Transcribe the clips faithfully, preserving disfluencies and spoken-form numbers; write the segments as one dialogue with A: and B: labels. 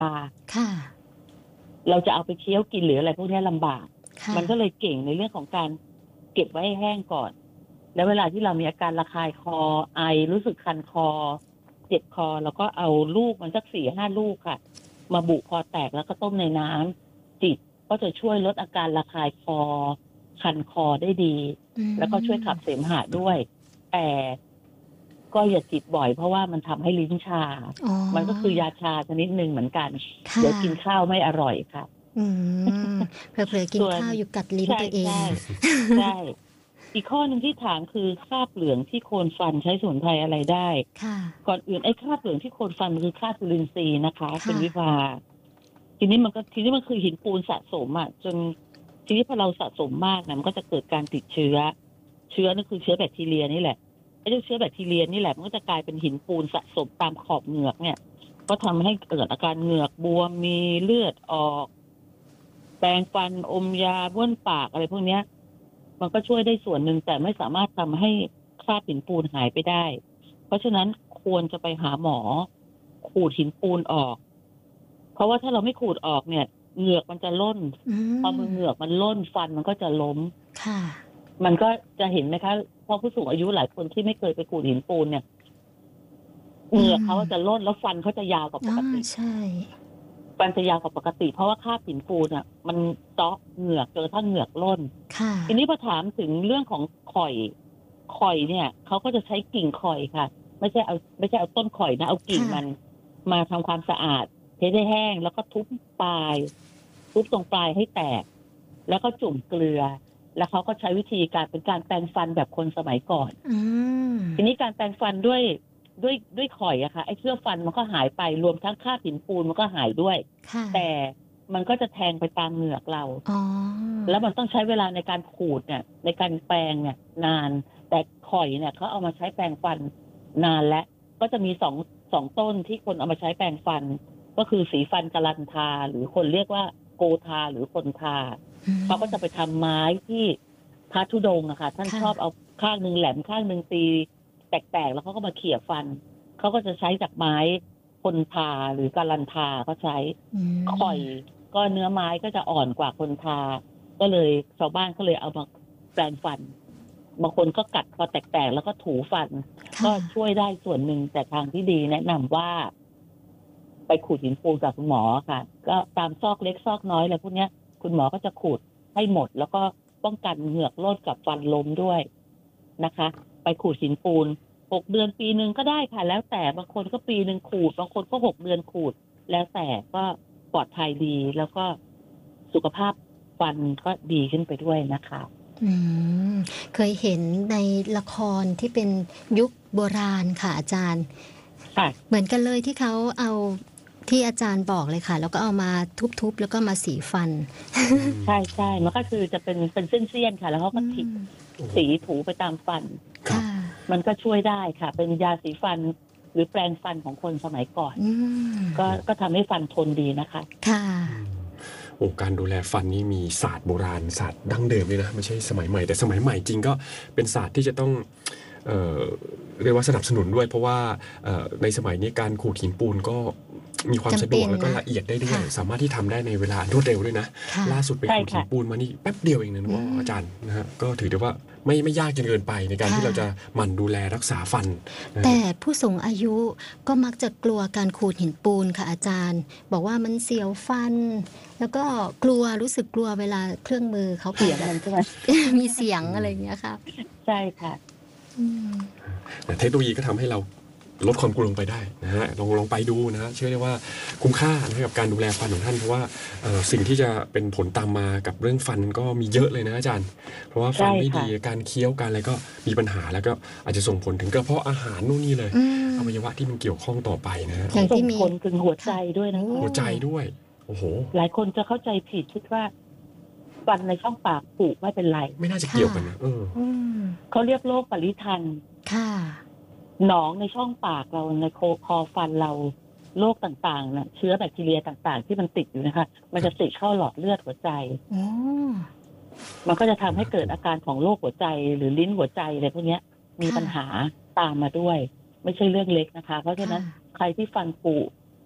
A: ค่ะ
B: เราจะเอาไปเคี้ยวกินหรืออะไรพวกนี้ลำบากมันก็เลยเก่งในเรื่องของการเก็บไว้ให้แห้งก่อนแล้วเวลาที่เรามีอาการระคายคอไอรู้สึกคันคอเจ็บคอเราก็เอาลูกมันสักสี่ห้าลูกค่ะมาบุคอแตกแล้วก็ต้มในน้ำจิบก็จะช่วยลดอาการระคายคอคันคอได้ดีแล้วก็ช่วยขับเสมหะด้วยแต่ก็อย่าจิบบ่อยเพราะว่ามันทำให้ลิ้นชามันก็คือยาชาชนิดหนึ่งเหมือนกันเดี๋ยวกินข้าวไม่อร่อยค่ะ
A: อืมเผลอๆกินข้าวอยู่กัดลิ้นตัวเอง
B: ใช่อีกข้อหนึ่งที่ถามคือคราบเหลืองที่โคนฟันใช้สมุนไพรอะไรได้ก่อนอื่นไอ้คราบเหลืองที่โคนฟันคือคราบจุลินทรีย์นะคะเป็นวิภาทีนี้มันก็ทีนี้มันคือหินปูนสะสมอ่ะจนทีนี้พอเราสะสมมากนะมันก็จะเกิดการติดเชื้อเชื้อนั่นคือเชื้อแบคทีเรียนี่แหละไอ้เชื้อแบคทีเรียนี่แหละมันก็จะกลายเป็นหินปูนสะสมตามขอบเหงือกเนี่ยก็ทำให้เกิดอาการเหงือกบวมมีเลือดออกแปรงฟันอมยาบ้วนปากอะไรพวกนี้มันก็ช่วยได้ส่วนหนึ่งแต่ไม่สามารถทำให้คราบหินปูนหายไปได้เพราะฉะนั้นควรจะไปหาหมอขูดหินปูนออกเพราะว่าถ้าเราไม่ขูดออกเนี่ยเหงือกมันจะล่นพอมือเหงือกมันล่นฟันมันก็จะล้ม
A: ค่ะ
B: มันก็จะเห็นไหมคะพอผู้สูงอายุหลายคนที่ไม่เคยไปขูดหินปูนเนี่ยเหงือกเขาจะล่นแล้วฟันเขาจะยาวกว่าปกติ
A: ใช่
B: ฟันจะยาวกว่าปกติเพราะว่าคราบหินปูนอ่ะมันเจาะเหงือกจนกระทั่งเหงือกล่นทีนี้พอถามถึงเรื่องของข่อยข่อยเนี่ยเขาก็จะใช้กิ่งข่อยค่ะไม่ใช่เอาไม่ใช่เอาต้นข่อยนะเอากิ่งมันมาทำความสะอาดเทให้แห้งแล้วก็ทุบปลายทุบตรงปลายให้แตกแล้วก็จุ่มเกลือแล้วเขาก็ใช้วิธีการเป็นการแปรงฟันแบบคนสมัยก่อนทีนี้การแปรงฟันด้วยด้วยด้วยข่อยอะค่ะไอ้เชื้อฟันมันก็หายไปรวมทั้งคราบหินปูนมันก็หายด้วยแต่มันก็จะแทงไปตามเหงือกเราแล้วมันต้องใช้เวลาในการขูดเนี่ยในการแปรงเนี่ยนานแต่ข่อยเนี่ยเขาเอามาใช้แปรงฟันนานและก็จะมีสองสองต้นที่คนเอามาใช้แปรงฟันก็คือสีฟันกะลันทาหรือคนเรียกว่าโกทาหรือคนทาเขาก็จะไปทำไม้ที่พระธุดงค์อะค่ะท่านชอบเอาข้างนึงแหลมข้างนึงตีแตกๆแล้วเขาก็มาเขี่ยฟันเขาก็จะใช้จากไม้คนทาหรือกะลันทาเขาใช้ข่อยก็เนื้อไม้ก็จะอ่อนกว่าคนทาก็เลยชาวบ้านก็เลยเอามาแปรงฟันบางคนก็กัดพอแตกๆแล้วก็ถูฟันก็ช่วยได้ส่วนหนึ่งแต่ทางที่ดีแนะนำว่าไปขูดหินปูนกับคุณหมอค่ะก็ตามซอกเล็กซอกน้อยอะไรพวกนี้คุณหมอก็จะขูดให้หมดแล้วก็ป้องกันเหงือกร่นกับฟันล้มด้วยนะคะไปขูดหินปูนหกเดือนปีนึงก็ได้ค่ะแล้วแต่บางคนก็ปีนึงขูดบางคนก็หกเดือนขูดแล้วแต่ก็ปลอดภัยดีแล้วก็สุขภาพฟันก็ดีขึ้นไปด้วยนะคะ
A: อืมเคยเห็นในละครที่เป็นยุคโบราณค่ะอาจารย์เหมือนกันเลยที่เขาเอาที่อาจารย์บอกเลยค่ะแล้วก็เอามาทุบๆแล้วก็มาสีฟัน
B: ใช่ใช่มันก็คือจะเป็นเป็นเส้นๆค่ะแล้วเขาก็ฉีดสีถูไปตามฟันมันก็ช่วยได้ค่ะเป็นยาสีฟันหรือแปรงฟันของคนสมัยก่อนก็ก็ทำให้ฟันทนดีนะคะ
A: ค่ะ
C: โอ้การดูแลฟันนี่มีศาสตร์โบราณศาสตร์ดั้งเดิมเลยนะไม่ใช่สมัยใหม่แต่สมัยใหม่จริงก็เป็นศาสตร์ที่จะต้องเอ่อเรียกว่าสนับสนุนด้วยเพราะว่าในสมัยนี้การขูดหินปูนก็มีความสะดวกแล้วก็ละเอียดได้ด้วยสามารถที่ทำได้ในเวลารวดเร็วด้วยนะล่าสุดไปขูดหินปูนมานี่แป๊บเดียวเองนะว่าอาจารย์นะฮะก็ถือได้ว่าไม่ไม่ยากจนเกินไปในการที่เราจะหมั่นดูแลรักษาฟัน
A: แต่ผู้สูงอายุก็มักจะกลัวการขูดหินปูนค่ะอาจารย์บอกว่ามันเสียวฟันแล้วก็กลัวรู้สึกกลัวเวลาเครื่องมือเขา
B: เสียงมันใช่ไหม
A: มีเสียงอะไรอย่างเงี้ยค่ะ
B: ใช่ค่ะ
C: แต่เทคโนโลยีก็ทำให้เราลดความกลัวลงไปได้นะฮะลองลองไปดูนะฮะเชื่อได้ว่าคุ้มค่านะกับการดูแลฟันของท่านเพราะว่าสิ่งที่จะเป็นผลตามมากับเรื่องฟันก็มีเยอะเลยนะอาจารย์เพราะว่าฟันไม่ดีการเคี้ยวการอะไรก็มีปัญหาแล้วก็อาจจะส่งผลถึงกระเพาะอาหารนู่นนี่เลยอวัยวะที่มันเกี่ยวข้องต่อไปนะฮะ
B: ส่งผลถึงหัวใจด้วยนะ
C: หัวใจด้วยโอ้โห
B: หลายคนจะเข้าใจผิดคิดว่าฟันในช่องปากผุไม่เป็นไร
C: ไม่น่าจะเกี่ยวกันนะเออ
B: เขาเรียกโรคปริทัน
A: ค่ะ
B: หนองในช่องปากเราในคอฟันเราโรคต่างๆนะเชื้อแบคทีเรียต่างๆที่มันติดอยู่นะคะมันจะติดเข้าหลอดเลือดหัวใจมันก็จะทำให้เกิดอาการของโรคหัวใจหรือลิ้นหัวใจอะไรพวกนี้มีปัญหาตามมาด้วยไม่ใช่เรื่องเล็กนะคะเพราะฉะนั้นใครที่ฟันผุ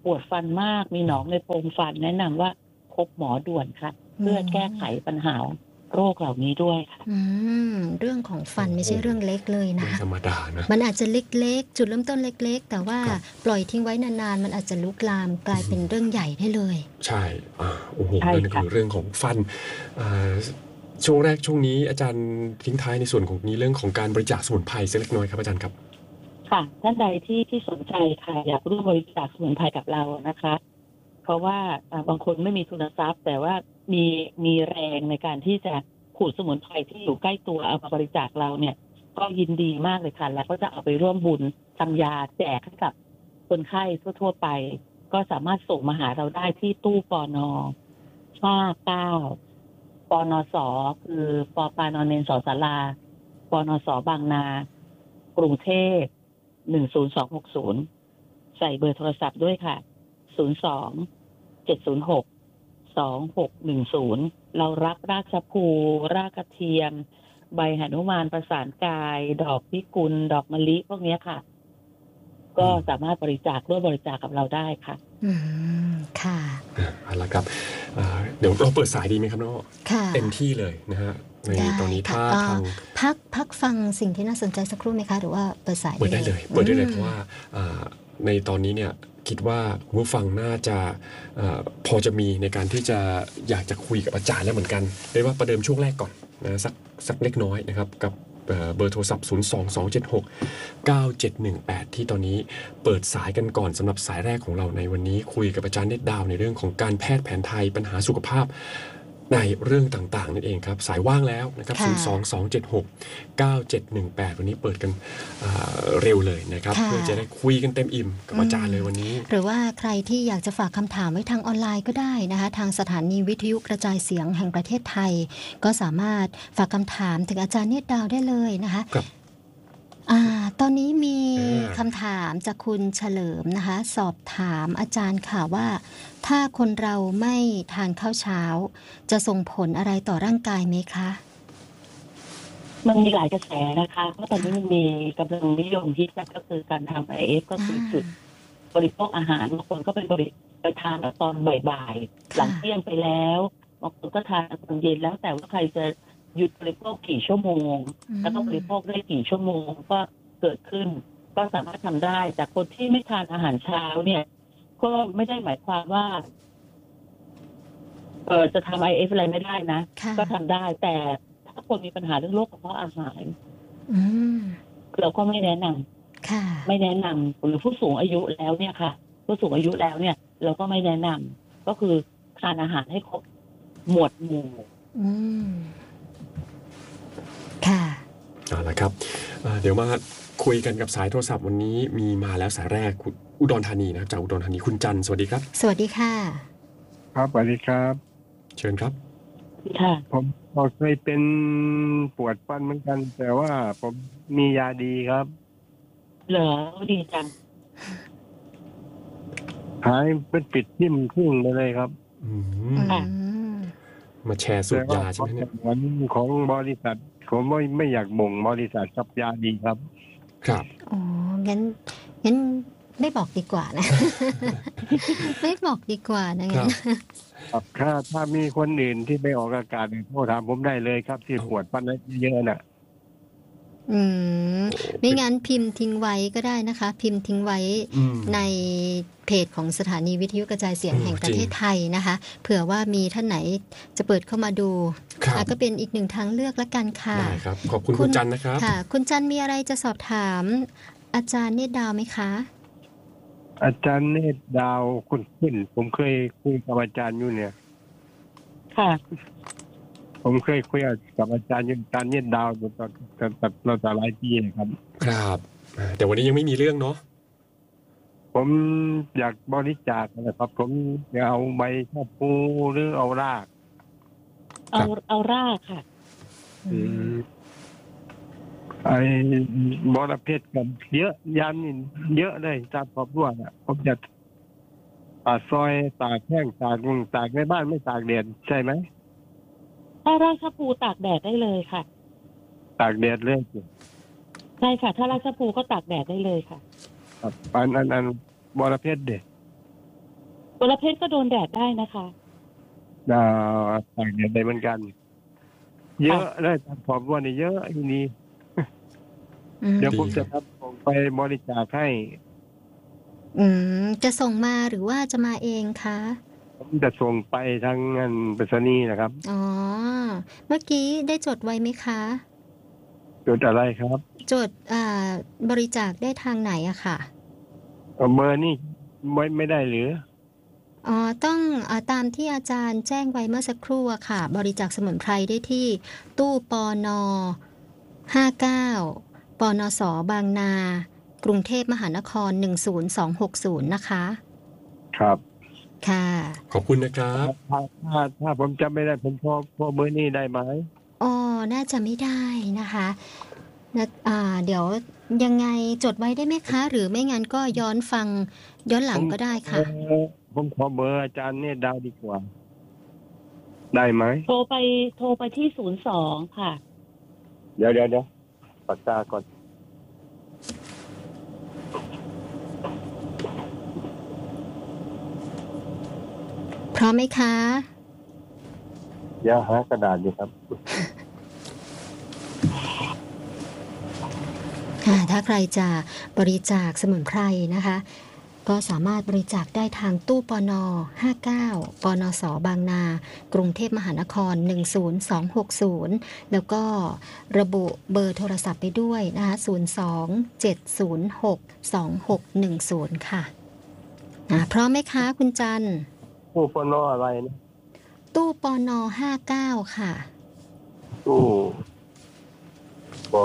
B: ปวดฟันมากมีหนองในโพรงฟันแนะนำว่าพบหมอด่วนค่ะเพื่อแก้ไขปัญหาโรคเหล่านี้ด้วยค่ะ
A: อืมเรื่องของฟันไม่ใช่เรื่องเล็กเลยนะ
C: ธรรมดานะ
A: มันอาจจะเล็กๆจุดเริ่มต้นเล็กๆแต่ว่าปล่อยทิ้งไว้นานๆมันอาจจะลุกลามกลายเป็นเรื่องใหญ่ได้เลย
C: ใช่อ่าโอ้โหนั่นคือเรื่องของฟันอ่าช่วงแรกช่วงนี้อาจารย์ทิ้งท้ายในส่วนของนี้เรื่องของการบริจาคสมุนไพรสักเล็กน้อยครับอาจารย์ครับ
B: ค่ะท่านใดที่ที่สนใจค่ะอยากร่วมบริจาคสมุนไพรกับเรานะคะเพราะว่าบางคนไม่มีทุนทรัพย์แต่ว่ามีมีแรงในการที่จะขูดสมุนไพรที่อยู่ใกล้ตัวเอามาบริจาคเราเนี่ยก็ยินดีมากเลยค่ะแล้วก็จะเอาไปร่วมบุญทำยาแจกให้กับคนไข้ทั่วๆไปก็สามารถส่งมาหาเราได้ที่ตู้ปนห้าเก้าปนสคือปปานเนนสศาลาปนสบางนากรุงเทพหนึ่งศูนย์สองหกศูนย์ใส่เบอร์โทรศัพท์ด้วยค่ะศูนย์สอง เจ็ดศูนย์หก สองหกหนึ่งศูนย์เรารับรากชะพูรากกระเทียมใบหนุมานประสานกายดอกพิกุลดอกมะลิพวกนี้ค่ะก็สามารถบริจาคร่วมบริจาคกับเราได้ค่ะ
A: อืมค่ะ
C: เอาละครับเดี๋ยวเราเปิดสายดีไหมครับน้อง
A: ค่ะ
C: เต็มที่เลยนะฮะในตอนนี้ถ้าทาง
A: พักพักฟังสิ่งที่น่าสนใจสักครู่ไหมคะหรือว่าเปิดสาย
C: เปิดได้เลยเปิดได้เลยเพราะว่าในตอนนี้เนี่ยคิดว่าคุณผู้ฟังน่าจะพอจะมีในการที่จะอยากจะคุยกับอาจารย์แล้วเหมือนกันเรียกว่าประเดิมช่วงแรกก่อนนะสักสักเล็กน้อยนะครับกับเบอร์โทรศัพท์ศูนย์ สอง สอง เจ็ด หก เก้า เจ็ด หนึ่ง แปดที่ตอนนี้เปิดสายกันก่อนสำหรับสายแรกของเราในวันนี้คุยกับอาจารย์เนตรดาวในเรื่องของการแพทย์แผนไทยปัญหาสุขภาพในเรื่องต่างๆนั่นเองครับสายว่างแล้วนะครับศูนย์ สอง สอง เจ็ด หก เก้า เจ็ด หนึ่ง แปดวันนี้เปิดกันเร็วเลยนะครับเพื่อจะได้คุยกันเต็มอิ่มกับอาจารย์เลยวันนี้
A: หรือว่าใครที่อยากจะฝากคำถามไว้ทางออนไลน์ก็ได้นะคะทางสถานีวิทยุกระจายเสียงแห่งประเทศไทยก็สามารถฝากคำถามถึงอาจารย์เนตรดาวได้เลยนะคะอ่าตอนนี้มีคำถามจากคุณเฉลิมนะคะสอบถามอาจารย์ค่ะว่าถ้าคนเราไม่ทานข้าวเช้าจะส่งผลอะไรต่อร่างกายไหมคะ
B: มันมีหลายกระแสนะคะเพราะตอนนี้มันมีกำลังนิยมที่ก็คือการทำ ไอ เอฟ ก็คือจุดบริโภคอาหารบางคนก็เป็นบริไปทานตอนบ่ายๆหลังเที่ยงไปแล้วบางคนก็ทานตอนเย็นแล้วแต่ว่าใครจะหยุดบริโภคกี่ชั่วโมงแล้วก็บริโภคได้กี่ชั่วโมงก็เกิดขึ้นก็สามารถทำได้แต่คนที่ไม่ทานอาหารเช้าเนี่ยก็ไม่ได้หมายความว่าเออจะทำ ไอ เอฟ อะไรไม่ได้นะก็ทำได้แต่ถ้าคนมีปัญหาเรื่องโรคกระเพาะอาหารเราก็ไม่แนะนำไม่แนะนำหรือผู้สูงอายุแล้วเนี่ยค่ะผู้สูงอายุแล้วเนี่ยเราก็ไม่แนะนำก็คือทานอาหารให้ครบหมวดหมู่
A: ค่ะ
C: เอาละครับเดี๋ยวมาคุยกันกับสายโทรศัพท์วันนี้มีมาแล้วสายแรกอุดรธานีนะครับจากอุดรธานีคุณจันทร์สวัสดีครับ
A: สวัสดีค่ะ
D: ครับสวัสดีครับ
C: เชิญครับ
B: ค่ะ
D: ผมเคยเป็นปวดฟันเหมือนกันแต่ว่าผมมียาดีครับ
B: เหรอดีจัง
D: หายเป็นปิดทิ่มทิ้งไปเลยครับ
C: อืมมาแชร์สูตรยาใช่ไหมเนี่ย
D: วันของบริษัทผมไม่ไม่อยากบ่งบริษัทกับยาดีครับ
C: ครับ
A: อ๋องั้นงั้นไม่บอกดีกว่านะ ไม่บอกดีกว่านะงั้น
D: ครับถ้าถ้ามีคนอื่นที่ไปออกอากาศโทรถามผมได้เลยครับที่ปวดฟันเยอะๆน่ะ
A: อืมไม่งั้นพิมพ์ทิ้งไว้ก็ได้นะคะพิมพ์ทิ้งไว้ในเพจของสถานีวิทยุกระจายเสียงแห่งประเทศไทยนะคะเผื่อว่ามีท่านไหนจะเปิดเข้ามาดูก็เป็นอีกหนึ่งทางเลือกละกันค่ะ
C: ได้ครับขอบคุณคุณจันนะครับ
A: ค่ะคุณจันมีอะไรจะสอบถามอาจารย์เนตรดาวไหมคะ
D: อาจารย์เนตรดาวคุณขึ้นผมเคยคุยกับอาจารย์อยู่เนี่ย
B: ค่ะ
D: ผมเคยคุยกับอาจารย์ยุนการเนียนดาวตอนตัดเราจะหลายปีนะครับ
C: ครับแต่วันนี้ยังไม่มีเรื่องเนาะ
D: ผมอยากบริจาคนะครับผมจะเอาใบชะพูหรือเอาราก
B: เอาเอารากค่ะ
D: ไอ้บรเพชรกันเยอะยันนี่เยอะเลยตามครอบครัวน่ะผมจะตากซอยตากแห้งตากตากในบ้านไม่ตากแดดใช่ไหม
B: ถ้ารากชะพูตากแดดได้เลยค่ะ
D: ตากแดดเลย
B: ใช่ค่ะถ้ารากชะพูก็ตากแดดได้เลยค่ะ
D: ครับอันอันอันบรเพชรเด็ด
B: บรเพชรก็โดนแดดได้นะคะ
D: อ่าตากแดดได้เหมือนกันเยอะเลยตาขอบบัวนี่เยอะทีนี้เดี๋ยวผมจะทำส่งไปบริจาคให้
A: อืมจะส่งมาหรือว่าจะมาเองคะ
D: ผมจะส่งไปทางงานไปรษณีย์นะครับ
A: อ๋อเมื่อกี้ได้จดไว้ไหมคะ
D: จดอะไรครับ
A: จดอ่าบริจาคได้ทางไหนอะค่ะ
D: เบอร์นี่ไม่ไม่ได้หรือ
A: อ๋อต้องอตามที่อาจารย์แจ้งไว้เมื่อสักครู่อะค่ะบริจาคสมุนไพรได้ที่ตู้ปนห้าเก้าปนสบางนากรุงเทพมหานครหนึ่งศูนย์สองหกศูนย์นะคะ
D: ครับ
A: ค่ะ
C: ขอบคุณนะครับ
D: ถ้าถ้าถ้าผมจำไม่ได้ผมพอพอเบอร์นี้ได้ไหม
A: อ๋อน่าจะไม่ได้นะคะนะอ่าเดี๋ยวยังไงจดไว้ได้ไหมคะหรือไม่งั้นก็ย้อนฟังย้อนหลังก็ได้ค่ะ
D: ผมขอเบอร์อาจารย์เนี่ยได้ดีกว่าได้ไหม
B: โทรไปโทรไปที่ศูนย์สองค่ะ
D: เดี๋ยวเดี๋ยวเดี๋ยวปากกาก่อน
A: พร้อมไหมคะ
D: เดี๋ยวหากระดาษดีครับ
A: ถ้าใครจะบริจาคสมุนไพรนะคะก็สามารถบริจาคได้ทางตู้ปนห้าเก้าปนสบางนากรุงเทพมหานครหนึ่งศูนย์สองหกศูนย์แล้วก็ระบุเบอร์โทรศัพท์ไปด้วยนะคะศูนย์ สอง เจ็ด ศูนย์ หก สอง หก หนึ่ง ศูนย์ค่ะอ่าพร้อมไหมคะคุณจัน
D: ตู้ปนอะไรนะ
A: ตู้ปนห้าเก้าค่ะ
D: ตู้ป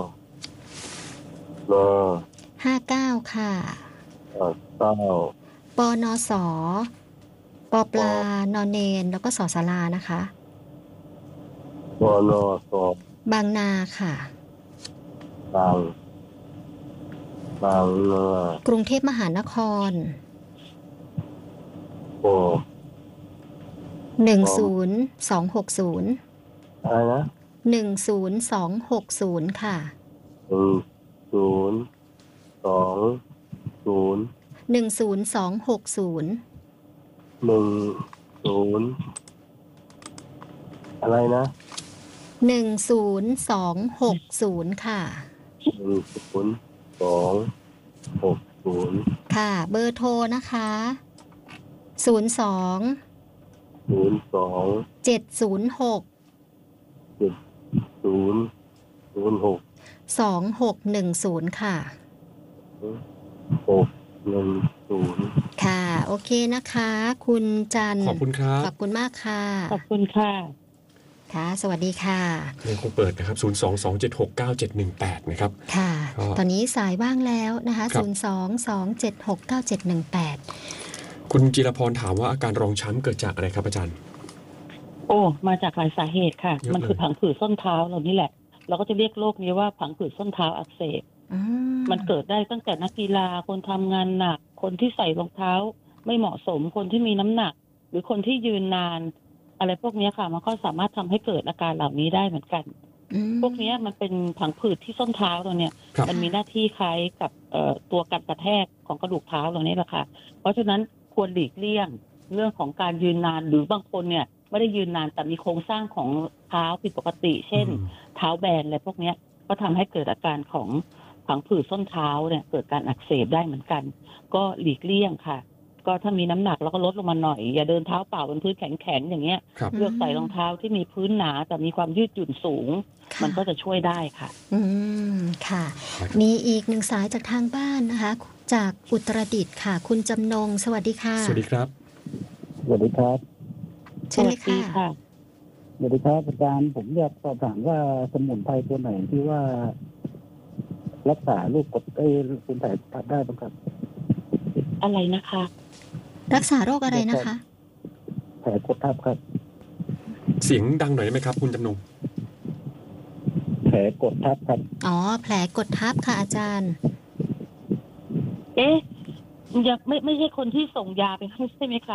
D: น
A: ห้าเก้าค่ะ
D: เก้า
A: ปนสปปลานอนเนนแล้วก็สศาลานะคะ
D: ปนส
A: บางนาค่ะ
D: บางบางนาก
A: รุงเทพมหานคร
D: โอ้
A: หนึ่งศูนย์สองหกศูนย์
D: อะไรนะ
A: หนึ่งศูนย์สองหกศูนย์ค่ะ
D: หนึ่งศูนย์สองศูนย์
A: หนึ่งศูนย์สองหกศูนย์
D: หนึ่งศูนย์อะไรนะ
A: หนึ่งศูนย์สองหกศูนย์ค่ะ
D: หนึ่งศูนย์สองหกศูนย์
A: ค่ะเบอร์โทรนะคะศูนย์สอง
D: ศูนย์สอง
A: เจ็ดศูนย์หก
D: เจ็ดศูนย์ศูนย์หก
A: สองหกหนึ่งศูนย์ค่ะ
D: หกหนึ่งศูนย์
A: ค่ะโอเคนะคะคุณจัน
C: ขอบคุณครับ
A: ขอบคุณมากค่ะ
B: ขอบคุณค่ะ
A: ค่ะสวัสดีค่ะ
C: ยังคงเปิดนะครับศูนย์ สอง สอง เจ็ด หก เก้า เจ็ด หนึ่ง แปดนะครับ
A: ค่ะตอนนี้สายว่างแล้วนะคะศูนย์ สอง สอง เจ็ด หก เก้า เจ็ด หนึ่ง แปด
C: คุณจิรพรถามว่าอาการรองช้ำเกิดจากอะไรครับอาจารย์
B: โอ้มาจากหลายสาเหตุค่ะมันคือผังผืดส้นเท้าเรานี่แหละเราก็จะเรียกโรคนี้ว่าผังผืดส้นเท้าอักเสบมันเกิดได้ตั้งแต่นักกีฬาคนทำงานหนักคนที่ใส่รองเท้าไม่เหมาะสมคนที่มีน้ำหนักหรือคนที่ยืนนานอะไรพวกนี้ค่ะมันก็สามารถทำให้เกิดอาการเหล่านี้ได้เหมือนกันพวกนี้มันเป็นผังผืดที่ส้นเท้าเราเนี่ยมันมีหน้าที่คล้ายกับตัวกันกระแทกของกระดูกเท้าเราเนี่ยแหละค่ะเพราะฉะนั้นควรหลีกเลี่ยงเรื่องของการยืนนานหรือบางคนเนี่ยไม่ได้ยืนนานแต่มีโครงสร้างของเท้าผิดปกติเช่นเท้าแบนอะไรพวกนี้ก็ทำให้เกิดอาการของผังผืดส้นเท้าเนี่ยเกิดการอักเสบได้เหมือนกันก็หลีกเลี่ยงค่ะก็ถ้ามีน้ำหนักแล้วก็ลดลงมาหน่อยอย่าเดินเท้าเปล่าบนพื้นแข็งๆอย่างเงี้ยเลือกใส่รองเท้าที่มีพื้นหนาแต่มีความยืดหยุ่นสูงมันก็จะช่วยได้ค่ะ
A: อืมค่ะมีอีกหนึ่งสายจากทางบ้านนะคะจากอุตรดิตถ์ค่ะคุณจำนงสวัสดีค่ะ
C: สวัสดีครับ
D: สวัสดีครับ
A: เชิญเลยค่ะ
E: สวัสดีครับอาจารย์ผมอยากสอบถามว่าสมุนไพรตัวไหนที่ว่ารักษาโรคกดเอ้ยคุณแผลทับได้บ้างครับ
B: อะไรนะคะ
A: รักษาโรคอะไรนะคะ
E: แผลกดทับครับ
C: เสียงดังหน่อยได้ไหมครับคุณจำนง
E: แผลกดทับครับ
A: อ๋อแผลกดทับค่ะอาจารย์
B: เอ๊ะยังไม่ไม่ใช่คนที่ส่งยาไปให้ใช่ไหมคะ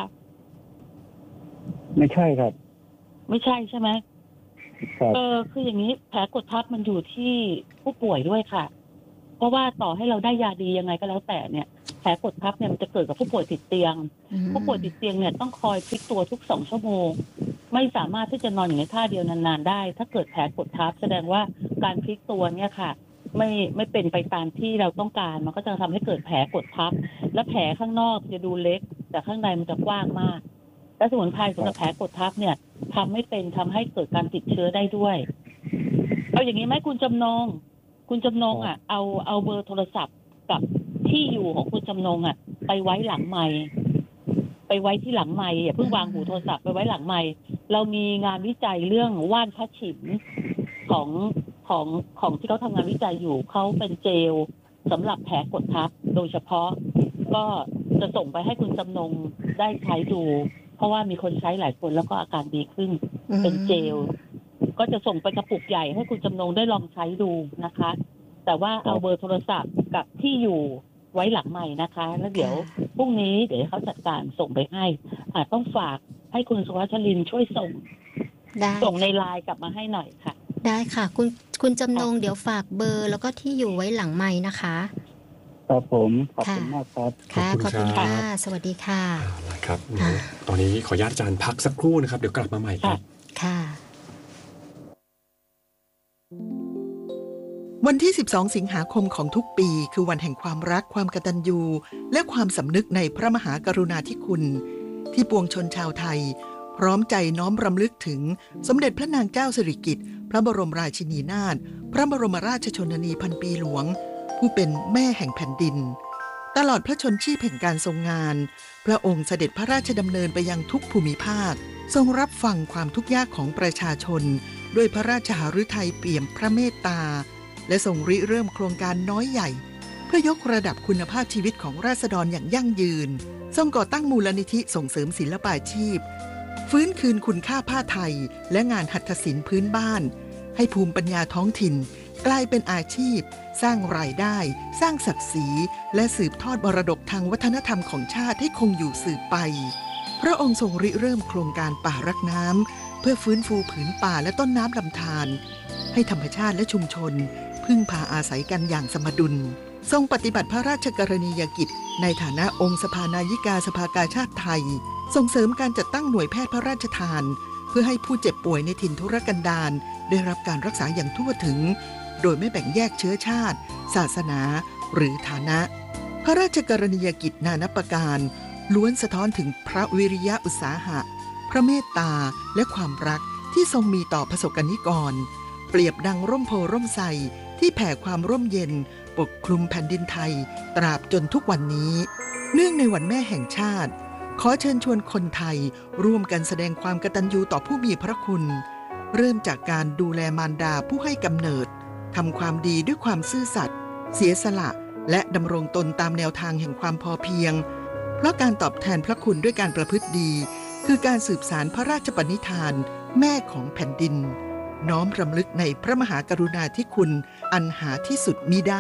E: ไม่ใช่ครับ
B: ไม่ใช่ใช่ไหมเออคืออย่างนี้แผลกดทับมันอยู่ที่ผู้ป่วยด้วยค่ะเพราะว่าต่อให้เราได้ยาดียังไงก็แล้วแต่เนี่ยแผลกดทับเนี่ยมันจะเกิดกับผู้ป่วยติดเตียงผู้ป่วยติดเตียงเนี่ยต้องคอยพลิกตัวทุกสองชั่วโมงไม่สามารถที่จะนอนอยู่ในท่าเดียวนานๆได้ถ้าเกิดแผลกดทับแสดงว่าการพลิกตัวเนี่ยค่ะไม่ไม่เป็นไปตามที่เราต้องการมันก็จะทำให้เกิดแผลกดทับและแผลข้างนอกจะดูเล็กแต่ข้างในมันจะกว้างมากและสมุนไพรสำหรับแผลกดทับเนี่ยทำไม่เป็นทำให้เกิดการติดเชื้อได้ด้วยเอาอย่างนี้ไหมคุณจำนงคุณจำนงอ่ะเอาเอาเบอร์โทรศัพท์กับที่อยู่ของคุณจำนงอ่ะไปไว้หลังไมค์ไปไว้ที่หลังไมค์อย่าเพิ่งวางหูโทรศัพท์ไปไว้หลังไมค์เรามีงานวิจัยเรื่องว่านพระฉิมของของของที่เขาทำงานวิจัยอยู่เขาเป็นเจลสำหรับแผลกดทับโดยเฉพาะก็จะส่งไปให้คุณจำนงได้ใช้ดูเพราะว่ามีคนใช้หลายคนแล้วก็อาการดีขึ้นเป็นเจลก็จะส่งไปกระปุกใหญ่ให้คุณจำนงได้ลองใช้ดูนะคะแต่ว่าเอาเบอร์โทรศัพท์กับที่อยู่ไว้หลังใหม่นะคะแล้วเดี๋ยวพรุ่งนี้เดี๋ยวเขาจัดการส่งไปให้อาจต้องฝากให้คุณสุวัชรินทร์ช่วยส่งส่งในไลน์กลับมาให้หน่อยค่ะ
A: ได้ค่ะคุณคุณจำนงเดี๋ยวฝากเบอร์แล้วก็ที่อยู่ไว้หลังไมค์นะคะ
E: ครับผมขอบคุณมากครับ
A: ค่ะขอบคุณค่ะสวัสดีค่ะ
C: ครับตอนนี้ขออนุญาตอาจารย์พักสักครู่นะครับเดี๋ยวกลับมาใหม่ครับ
A: ค่ะ
F: วันที่สิบสองสิงหาคมของทุกปีคือวันแห่งความรักความกตัญญูและความสำนึกในพระมหากรุณาธิคุณที่ปวงชนชาวไทยพร้อมใจน้อมรำลึกถึงสมเด็จพระนางเจ้าสิริกิติ์พระบรมราชินีนาถพระบรมราชชนนีพันปีหลวงผู้เป็นแม่แห่งแผ่นดินตลอดพระชนชีพแห่งการทรงงานพระองค์เสด็จพระราชดำเนินไปยังทุกภูมิภาคทรงรับฟังความทุกข์ยากของประชาชนด้วยพระราชหฤทัยเปี่ยมพระเมตตาและทรงริเริ่มโครงการน้อยใหญ่เพื่อยกระดับคุณภาพชีวิตของราษฎรอย่างยั่งยืนทรงก่อตั้งมูลนิธิส่งเสริมศิลปาชีพฟื้นคืนคุณค่าผ้าไทยและงานหัตถศิลป์พื้นบ้านให้ภูมิปัญญาท้องถิ่นกลายเป็นอาชีพสร้างรายได้สร้างศักดิ์ศรีและสืบทอดมรดกทางวัฒนธรรมของชาติให้คงอยู่สืบไปพระองค์ทรงริเริ่มโครงการป่ารักน้ำเพื่อฟื้นฟูผืนป่าและต้นน้ำลำธารให้ธรรมชาติและชุมชนพึ่งพาอาศัยกันอย่างสมดุลทรงปฏิบัติพระราชกรณียกิจในฐานะองค์สภานายิกาสภากาชาติไทยส่งเสริมการจัดตั้งหน่วยแพทย์พระราชทานเพื่อให้ผู้เจ็บป่วยในถิ่นทุรกันดารได้รับการรักษาอย่างทั่วถึงโดยไม่แบ่งแยกเชื้อชาติศาสนาหรือฐานะพระราชกรณียกิจนานับประการล้วนสะท้อนถึงพระวิริยะอุตสาหะพระเมตตาและความรักที่ทรงมีต่อประสบกนิกรเปรียบดังร่มโพร่มไทรที่แผ่ความร่มเย็นปกคลุมแผ่นดินไทยตราบจนทุกวันนี้เนื่องในวันแม่แห่งชาติขอเชิญชวนคนไทยร่วมกันแสดงความกตัญญูต่อผู้มีพระคุณเริ่มจากการดูแลมารดาผู้ให้กำเนิดทำความดีด้วยความซื่อสัตย์เสียสละและดำรงตนตามแนวทางแห่งความพอเพียงเพราะการตอบแทนพระคุณด้วยการประพฤติดีคือการสืบสานพระราชปณิธานแม่ของแผ่นดินน้อมรำลึกในพระมหากรุณาธิคุณอันหาที่สุดมิได้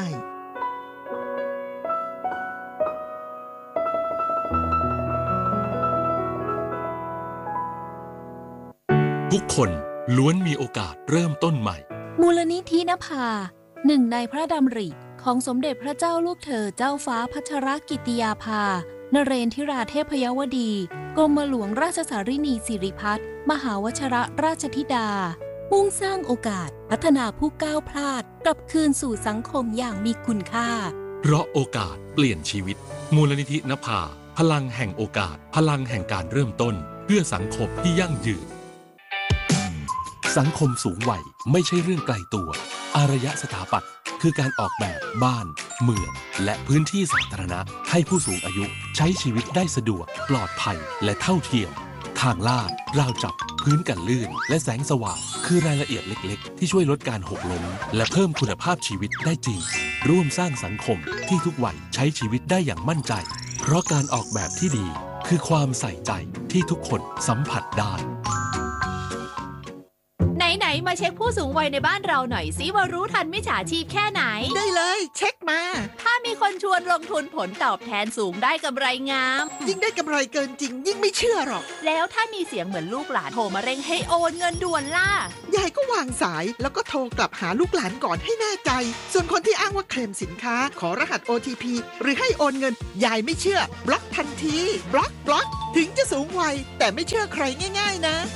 G: ทุกคนล้วนมีโอกาสเริ่มต้นใหม่
H: มูลนิธินภาหนึ่งในพระดำริของสมเด็จพระเจ้าลูกเธอเจ้าฟ้าพัชรกิติยาภานเรนทิราเทพยวดีกรมหลวงราชสารินีสิริพัฒน์มหาวชรราชธิดามุ่งสร้างโอกาสพัฒนาผู้ก้าวพลาดกลับคืนสู่สังคมอย่างมีคุณค่า
G: เพราะโอกาสเปลี่ยนชีวิตมูลนิธินภาพลังแห่งโอกาสพลังแห่งการเริ่มต้นเพื่อสังคมที่ยั่งยืนสังคมสูงวัยไม่ใช่เรื่องไกลตัวอารยสถาปัตย์คือการออกแบบบ้านเมืองและพื้นที่สาธารณะให้ผู้สูงอายุใช้ชีวิตได้สะดวกปลอดภัยและเท่าเทียมทางลาดราวจับพื้นกันลื่นและแสงสว่างคือรายละเอียดเล็กๆที่ช่วยลดการหกล้มและเพิ่มคุณภาพชีวิตได้จริงร่วมสร้างสังคมที่ทุกวัยใช้ชีวิตได้อย่างมั่นใจเพราะการออกแบบที่ดีคือความใส่ใจที่ทุกคนสัมผัสได้
H: ใน
I: ไหนๆมาเช็คผู้สูงวัยในบ้านเราหน่อยสิว่ารู้ทันมิจฉาชีพแค่ไหน
F: ได้เลยเช็คมา
I: ถ้ามีคนชวนลงทุนผลตอบแทนสูงได้กำไรงาม
F: ยิ่งได้กำไรเกินจริงยิ่งไม่เชื่อหรอก
I: แล้วถ้ามีเสียงเหมือนลูกหลานโทรมาเร่งให้โอนเงินด่วนล่ะ
F: ยายก็วางสายแล้วก็โทรกลับหาลูกหลานก่อนให้แน่ใจส่วนคนที่อ้างว่าเคลมสินค้าขอรหัส โอ ที พี หรือให้โอนเงินยายไม่เชื่อบล็อกทันทีบล็อกบล็อกถึงจะสูงวัยแต่ไม่เชื่อใครง่ายๆนะ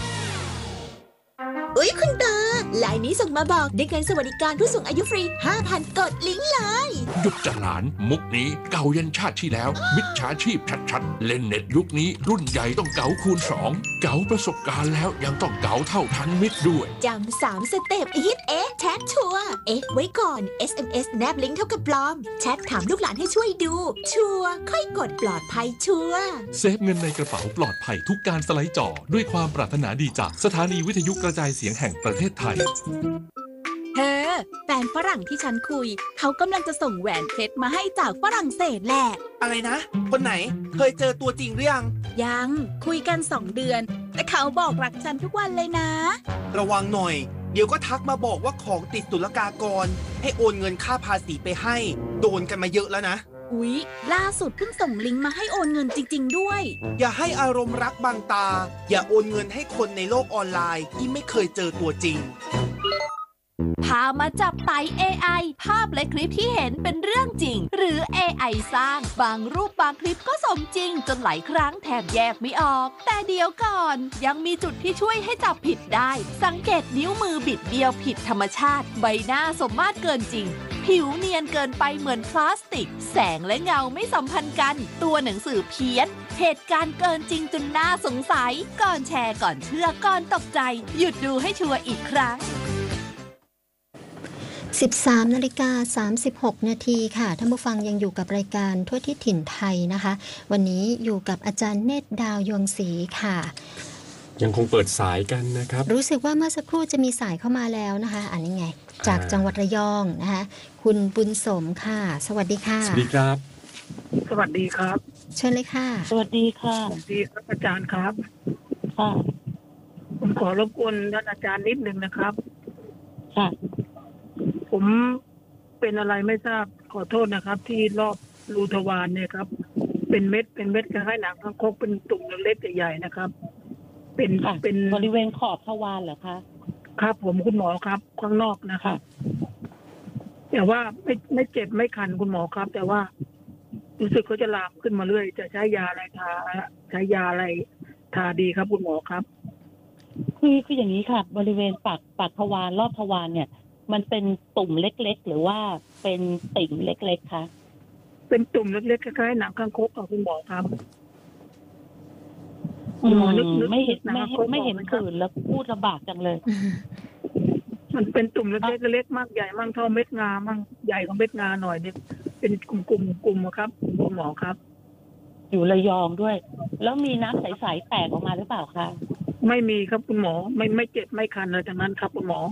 J: อุ๊ยคุณตาไลน์นี้ส่งมาบอกได้เงินสวัสดิการผู้สูงอายุฟรี ห้าพัน กดลิงก์เลย
G: หยุดจะหลานมุกนี้เก่ายันชาติที่แล้วมิจฉาชีพชัดๆเล่นเน็ตยุคนี้รุ่นใหญ่ต้องเก๋าคูณสองเก๋าประสบการณ์แล้วยังต้องเก๋าเท่าทันมิตรด้วย
J: จำสามสเต็ปฮิตเอ๊ะแชทชัวร์เอ๊ะไว้ก่อน เอส เอ็ม เอส แนบลิงก์เท่ากับปลอมแชทถามลูกหลานให้ช่วยดูชัวร์ค่อยกดปลอดภัยชัวร์
G: เซฟเงินในกระเป๋าปลอดภัยทุกการสไลด์จอด้วยความปรารถนาดีจากสถานีวิทยุกระจายเสียงแห่งประเทศไทย
H: เธอแฟนฝรั่งที่ฉันคุยเขากำลังจะส่งแหวนเพชรมาให้จากฝรั่งเศสแหละ
K: อะไรนะคนไหนเคยเจอตัวจริงหรือยัง
H: ยังคุยกันสองเดือนแต่เขาบอกรักฉันทุกวันเลยนะ
K: ระวังหน่อยเดี๋ยวก็ทักมาบอกว่าของติดศุลกากรให้โอนเงินค่าภาษีไปให้โดนกันมาเยอะแล้วนะ
H: อุ๊ยล่าสุดเพิ่งส่งลิงก์มาให้โอนเงินจริงๆด้วย
K: อย่าให้อารมณ์รักบังตาอย่าโอนเงินให้คนในโลกออนไลน์ที่ไม่เคยเจอตัวจริง
I: พามาจับไต่ เอ ไอ ภาพและคลิปที่เห็นเป็นเรื่องจริงหรือ เอ ไอ สร้างบางรูปบางคลิปก็สมจริงจนหลายครั้งแทบแยกไม่ออกแต่เดี๋ยวก่อนยังมีจุดที่ช่วยให้จับผิดได้สังเกตนิ้วมือบิดเบี้ยวผิดธรรมชาติใบหน้าสมมาตรเกินจริงผิวเนียนเกินไปเหมือนพลาสติกแสงและเงาไม่สัมพันธ์กันตัวหนังสือเพี้ยนเหตุการณ์เกินจริงจนน่าสงสัยก่อนแชร์ก่อนเชื่อก่อนตกใจหยุดดูให้ชัวร์อีกครั้ง
A: สิบสามนาฬิกาสามสิบหกนาทีค่ะท่านผู้ฟังยังอยู่กับรายการทั่วทิศถิ่นไทยนะคะวันนี้อยู่กับอาจารย์เนตรดาวยวงศรีค่ะ
C: ยังคงเปิดสายกันนะครับ
A: รู้สึกว่าเมื่อสักครู่จะมีสายเข้ามาแล้วนะคะอันนี้ไงจากจังหวัดระยองนะคะคุณบุญสมค่ะสวัสดีค่ะ
C: สวัสดีครับ
L: สวัสดีครับ
A: เชิญเลยค่ะ
B: สวัสดีค่ะ
L: สวัสดีครับอาจารย์ครับ
B: ค่ะ
L: ผมขอรบกวนท่านอาจารย์นิดนึงนะครับ
B: ค่ะ
L: ผมเป็นอะไรไม่ทราบขอโทษนะครับที่รอบรูทวารเนี่ยครับเป็นเม็ดเป็นเม็ดคล้ายๆหนังคางคกเป็นตุ่มเล็กๆใหญ่ๆนะครับเป็นเป็น
B: บริเวณขอบทวารเหรอคะ
L: ครับผมคุณหมอครับข้างนอกนะครับแต่ว่าไม่ไม่เจ็บไม่คันคุณหมอครับ แต่ว่ารู้สึกเขาจะลามขึ้นมาเรื่อยจะใช้ยาอะไรทาใช้ยาอะไรทาดีครับคุณหมอครับ
B: คือคืออย่างนี้ค่ะบริเวณปากปากทวารรอบทวารเนี่ยมันเป็นตุ่มเล็กๆหรือว่าเป็นติ่งเล็กๆคะ
L: เป็นตุ่มเล็กๆคล้ายๆหนังคางคกค่ะคุณหมอครับ
B: คุณหมอนึกไม่เห็นไม่ไม่เห็นผื่นแล้วพูดลำบากจังเลย
L: มันเป็นตุ่มเล็กๆเล็กมากใหญ่มั่งเท่าเม็ดงามั่งใหญ่กว่าเม็ดงาหน่อยเนี่ยเป็นกลุ่มๆกลุ่มครับคุณหมอครับ
B: อยู่ระยองด้วยแล้วมีน้ำใสๆแตกออกมาหรือเปล่าคะ
L: ไม่มีครับคุณหมอไม่ไม่เจ็บไม่คันเลยจากนั้นครับคุณหมอ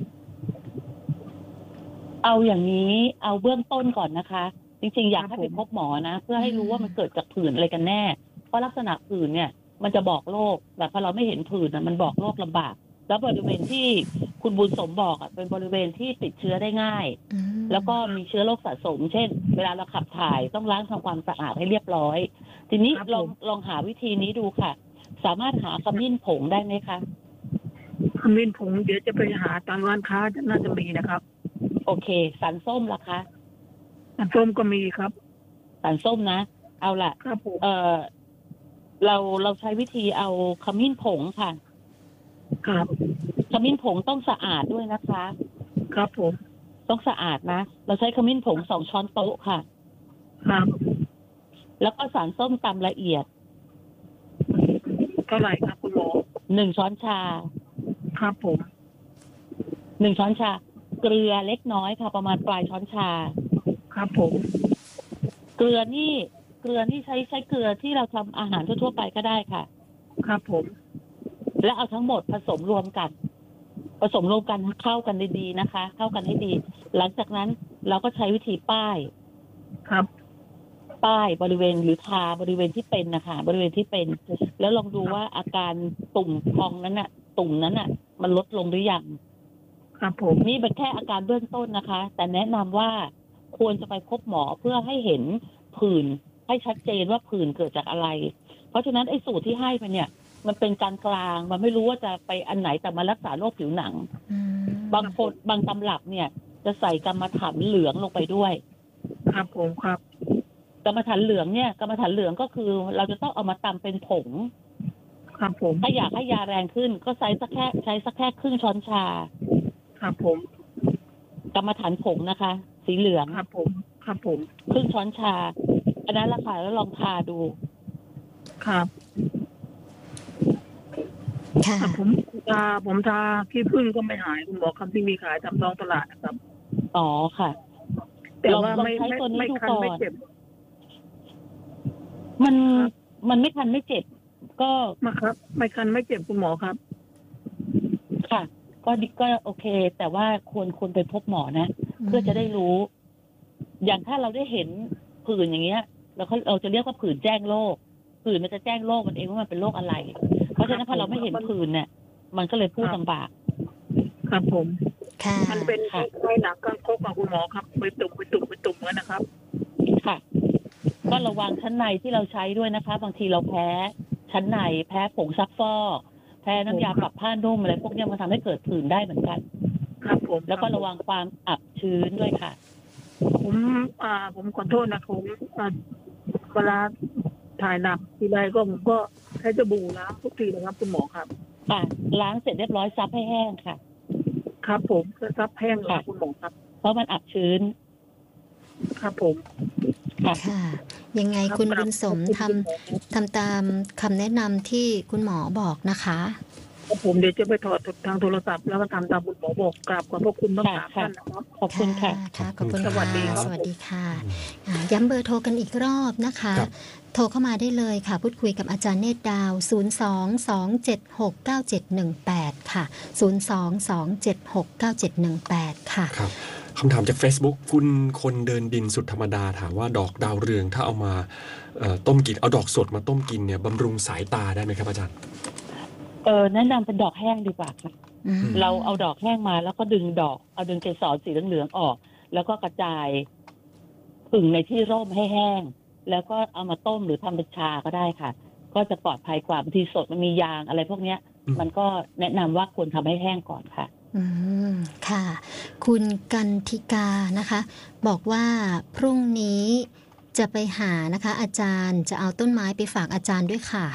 B: เอาอย่างนี้เอาเบื้องต้นก่อนนะคะจริงๆอยากให้ไปพบหมอนะเพื่อให้รู้ว่ามันเกิดจากผื่นอะไรกันแน่เพราะลักษณะผื่นเนี่ยมันจะบอกโรคแต่พอเราไม่เห็นผื่นมันบอกโรคลำบากแล้วบริเวณที่คุณบุญสมบอกอ่ะเป็นบริเวณที่ติดเชื้อได้ง่ายแล้วก็มีเชื้อโรคสะสมเช่นเวลาเราขับถ่ายต้องล้างทำความสะอาดให้เรียบร้อยทีนี้ลองลองหาวิธีนี้ดูค่ะสามารถหาขมิ้นผงได้ไหมคะ
L: ขมิ้นผงเดี๋ยวจะไปหาตามร้านค้าน่าจะมีนะครับ
B: โอเคสันส้มล่ะคะ
L: สันส้มก็มีครับ
B: สันส้มนะเอาล่ะ
L: ครับผม
B: เออเราเราใช้วิธีเอาขมิ้นผงค่ะ
L: ครับ
B: ขมิ้นผงต้องสะอาดด้วยนะคะ
L: ครับผม
B: ต้องสะอาดนะเราใช้ขมิ้นผงสองช้อนโต๊ะค่ะ
L: ครับ
B: แล้วก็สารส้มตำละเอียด
L: เท่าไหร่ครับคุณหมอ
B: หนึ่งช้อนชา
L: ครับผม
B: หนึ่งช้อนชาเกลือเล็กน้อยค่ะประมาณปลายช้อนชา
L: ครับผม
B: เกลือนี่เกลือนี่ใช้ใช้เกลือที่เราทำอาหารทั่วๆไปก็ได้ค่ะ
L: ครับผม
B: แล้วเอาทั้งหมดผสมรวมกันผสมรวมกันเข้ากันดีๆนะคะเข้ากันให้ดีหลังจากนั้นเราก็ใช้วิธีป้าย
L: ครับ
B: ป้ายบริเวณหรือทาบริเวณที่เป็นนะคะบริเวณที่เป็นแล้วลองดูว่าอาการตุ่มพองนั้นน่ะตุ่มนั้นน่ะมันลดลงหรือยัง
L: ครับผม
B: นี่เป็นแค่อาการเบื้องต้นนะคะ แต่แนะนำว่าควรจะไปพบหมอเพื่อให้เห็นผื่นให้ชัดเจนว่าผื่นเกิดจากอะไรเพราะฉะนั้นไอ้สูตรที่ให้ไปเนี่ยมันเป็นการกลางมันไม่รู้ว่าจะไปอันไหนแต่มารักษาโรคผิวหนังบางคนบางตำรับเนี่ยจะใส่กรรมฐานเหลืองลงไปด้วย
L: ครับผมครับ
B: กรรมฐานเหลืองเนี่ยกรรมฐานเหลืองก็คือเราจะต้องเอามาตำเป็นผง
L: ครับผม
B: ถ้าอยากให้ยาแรงขึ้นก็ใช้สักแค่ใช้สักแค่ครึ่งช้อนชา
L: ครับผม
B: กรรมฐานผงนะคะสีเหลือง
L: ครับผมครับผม
B: ครึ่งช้อนชาอันนั้นละค่ะแล้วลองทาดู
L: ครับค่ะผมทาผมทาขี้ผึ้งก็ไม่หายคุณหมอคำที่มีขายตามท้องตลาดนะครับ
B: อ๋อค่ะ
L: แต่ว่าไม่ไม่ไม่คันไม่เจ็บ
B: มันมันไม่คันไม่เจ็บก็
L: มาครับไม่คันไม่เจ็บคุณหมอครับ
B: ค่ะก็ก็โอเคแต่ว่าควรควรไปพบหมอนะเพื่อจะได้รู้อย่างถ้าเราได้เห็นผื่นอย่างเงี้ยเราเราจะเรียกว่าผื่นแจ้งโรคผื่นมันจะแจ้งโรคมันเองว่ามันเป็นโรคอะไรเพราะฉะนั้นพอเราไม่เห็นผื่นเนี่ยมันก็เลยพูดลำบาก
L: ครับผมมันเป็นไข้หนักก็คบกับคุณหมอครับไปตุ่มไปตุ่มไปตุ่มกันนะครับ
B: ค่ะก็ระวังชั้นในที่เราใช้ด้วยนะคะบางทีเราแพ้ชั้นในแพ้ผงซักฟอกแพ้น้ำยาปรับผ้านุ่มอะไรพวกนี้มันทำให้เกิดผื่นได้เหมือนกัน
L: ครับผม
B: แล้วก็ระวังความอับชื้นด้วยค่ะ
L: ผมอ่าผมขอโทษนะผมเวลาถ่ายหนักทีไรก็ผมก็ใช้สบู่ล้างทุกทีนะครับคุณหมอครับ
B: ค่ะล้างเสร็จเรียบร้อยซับให้แห้งค่ะ
L: ครับผมก็ซับแห้งค่ะคุณหมอครับ
B: เพราะมันอับชื้น
L: ครับผม
A: ค่ะยังไงคุณบุญสมทำทำตามคำแนะนำที่คุณหมอบอกนะคะ
L: ผมเดี๋ยวจะไปถอดทางโทรศัพท์แล้วก็ทำตามคุณหมอบอกกราบขอบพระคุณมากค่ะ
B: ขอบคุณค่ะ
A: ค่ะขอบคุณสวัสดีสวัสดีค่ะย้ำเบอร์โทรกันอีกรอบนะคะโทรเข้ามาได้เลยค่ะพูดคุยกับอาจารย์เนตรดาวศูนย์ สอง สอง เจ็ด หก เก้า เจ็ด หนึ่ง แปดค่ะศูนย์ สอง สอง เจ็ด หก เก้า เจ็ด หนึ่ง แปดค่ะ
C: ครับคำถามจาก Facebook คุณคนเดินดินสุดธรรมดาถามว่าดอกดาวเรืองถ้าเอามาต้มกินเอาดอกสดมาต้มกินเนี่ยบำรุงสายตาได้ไหมครับอาจารย์
B: เออแนะนำเป็นดอกแห้งดีกว่าค่ะเราเอาดอกแห้งมาแล้วก็ดึงดอกเอาดึงเกสรสีเหลืองๆออกแล้วก็กระจายผึ่งในที่ร่มให้แห้งแล้วก็เอามาต้มหรือทำเป็นชาก็ได้ค่ะก็จะปลอดภัยกว่าบางทีสดมันมียางอะไรพวกเนี้ยมันก็แนะนำว่าควรทำให้แห้งก่อนค่ะ
A: อืมค่ะคุณกันธิกานะคะบอกว่าพรุ่งนี้จะไปหานะคะอาจารย์จะเอาต้นไม้ไปฝากอาจารย์ด้วยค่ะ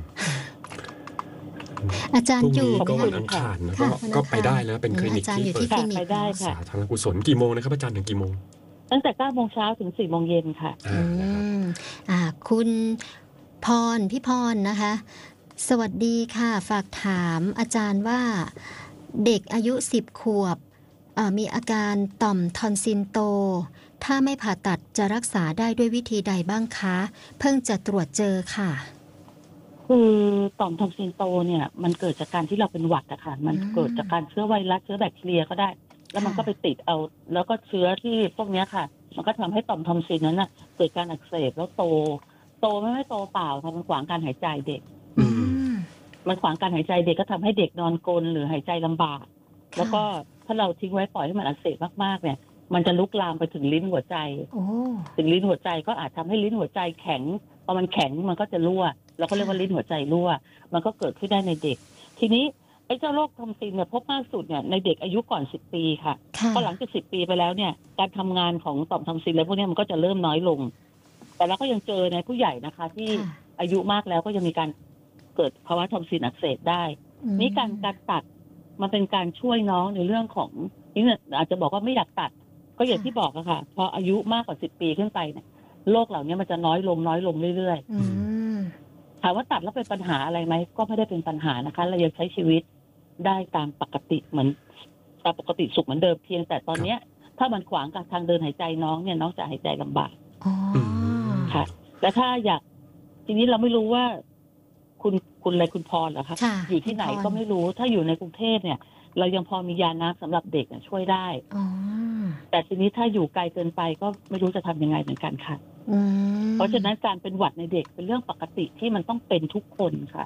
A: อาจารย์อยู่
C: ก็วันอังคารนะก็ไปได้แล้วเป็นคลินิกที่เปิด
B: ไปได้ค่ะ
C: สาธารณกุศลกี่โมงนะครับอาจารย์ถึงกี่โมง
B: ตั้งแต่เก้าโมงเช้าถึงสี่โมงเย็นค่ะ
A: อืมอ่าคุณพรพี่พรนะคะสวัสดีค่ะฝากถามอาจารย์ว่าเด็กอายุสิบขวบมีอาการต่อมทอนซิลโตถ้าไม่ผ่าตัดจะรักษาได้ด้วยวิธีใดบ้างคะเพิ่งจะตรวจเจอค่ะ
B: คือต่อมทอนซิลโตเนี่ยมันเกิดจากการที่เราเป็นหวัดอะค่ะมันเกิดจากการเชื้อไวรัสเชื้อแบคทีเรียก็ได้แล้วมันก็ไปติดเอาแล้วก็เชื้อที่พวกนี้ค่ะมันก็ทำให้ต่อมทอนซิลนั้นน่ะเกิดการอักเสบแล้วโตโตไม่ไม่โตเปล่าทำมันขวางการหายใจเด็กมันขวางการหายใจเด็กก็ทำให้เด็กนอนกรนหรือหายใจลำบากแล้วก็ถ้าเราทิ้งไว้ปล่อยให้มันอักเสบมากๆเนี่ยมันจะลุกลามไปถึงลิ้นหัวใจถึงลิ้นหัวใจก็อาจทำให้ลิ้นหัวใจแข็งพอมันแข็งมันก็จะรั่วเราก็เรียกว่าลิ้นหัวใจรั่วมันก็เกิดขึ้นได้ในเด็กทีนี้ไอ้เจ้าโรคทอมซิลเนี่ยพบมากสุดเนี่ยในเด็กอายุก่อนสิบปีค่ะพอหลังจากสิบปีไปแล้วเนี่ยการทำงานของต่อมทอมซิลอะไรพวกนี้มันก็จะเริ่มน้อยลงแต่เราก็ยังเจอในผู้ใหญ่นะคะที่อายุมากแล้วก็ยังมีการเกิดภาวะทอมซิลอักเสบได้นี่การการตัดมันเป็นการช่วยน้องในเรื่องของนี่อาจจะบอกว่าไม่อยากตัดก็อย่างที่บอกอะค่ะพออายุมากกว่าสิบปีขึ้นไปเนี่ยโรคเหล่านี้มันจะน้อยลงน้อยลงเรื่อยๆถามว่าตัดแล้วเป็นปัญหาอะไรไหมก็ไม่ได้เป็นปัญหานะคะเรายังใช้ชีวิตได้ตามปกติเหมือนตามปกติสุขเหมือนเดิมเพียงแต่ตอนเนี้ยถ้ามันขวางกับทางเดินหายใจน้องเนี่ยน้องจะหายใจลำบากค่ะแต่ถ้าอยากทีนี้เราไม่รู้ว่าคุณคุณอะไรคุณพรเหรอคะอยู่ที่ไหนก็ไม่รู้ถ้าอยู่ในกรุงเทพเนี่ยเรายังพอมียาน้ำสำหรับเด็กช่วยได้แต่ทีนี้ถ้าอยู่ไกลเกินไปก็ไม่รู้จะทำยังไงเหมือนกันค่ะเพราะฉะนั้นการเป็นหวัดในเด็กเป็นเรื่องปกติที่มันต้องเป็นทุกคนค่ะ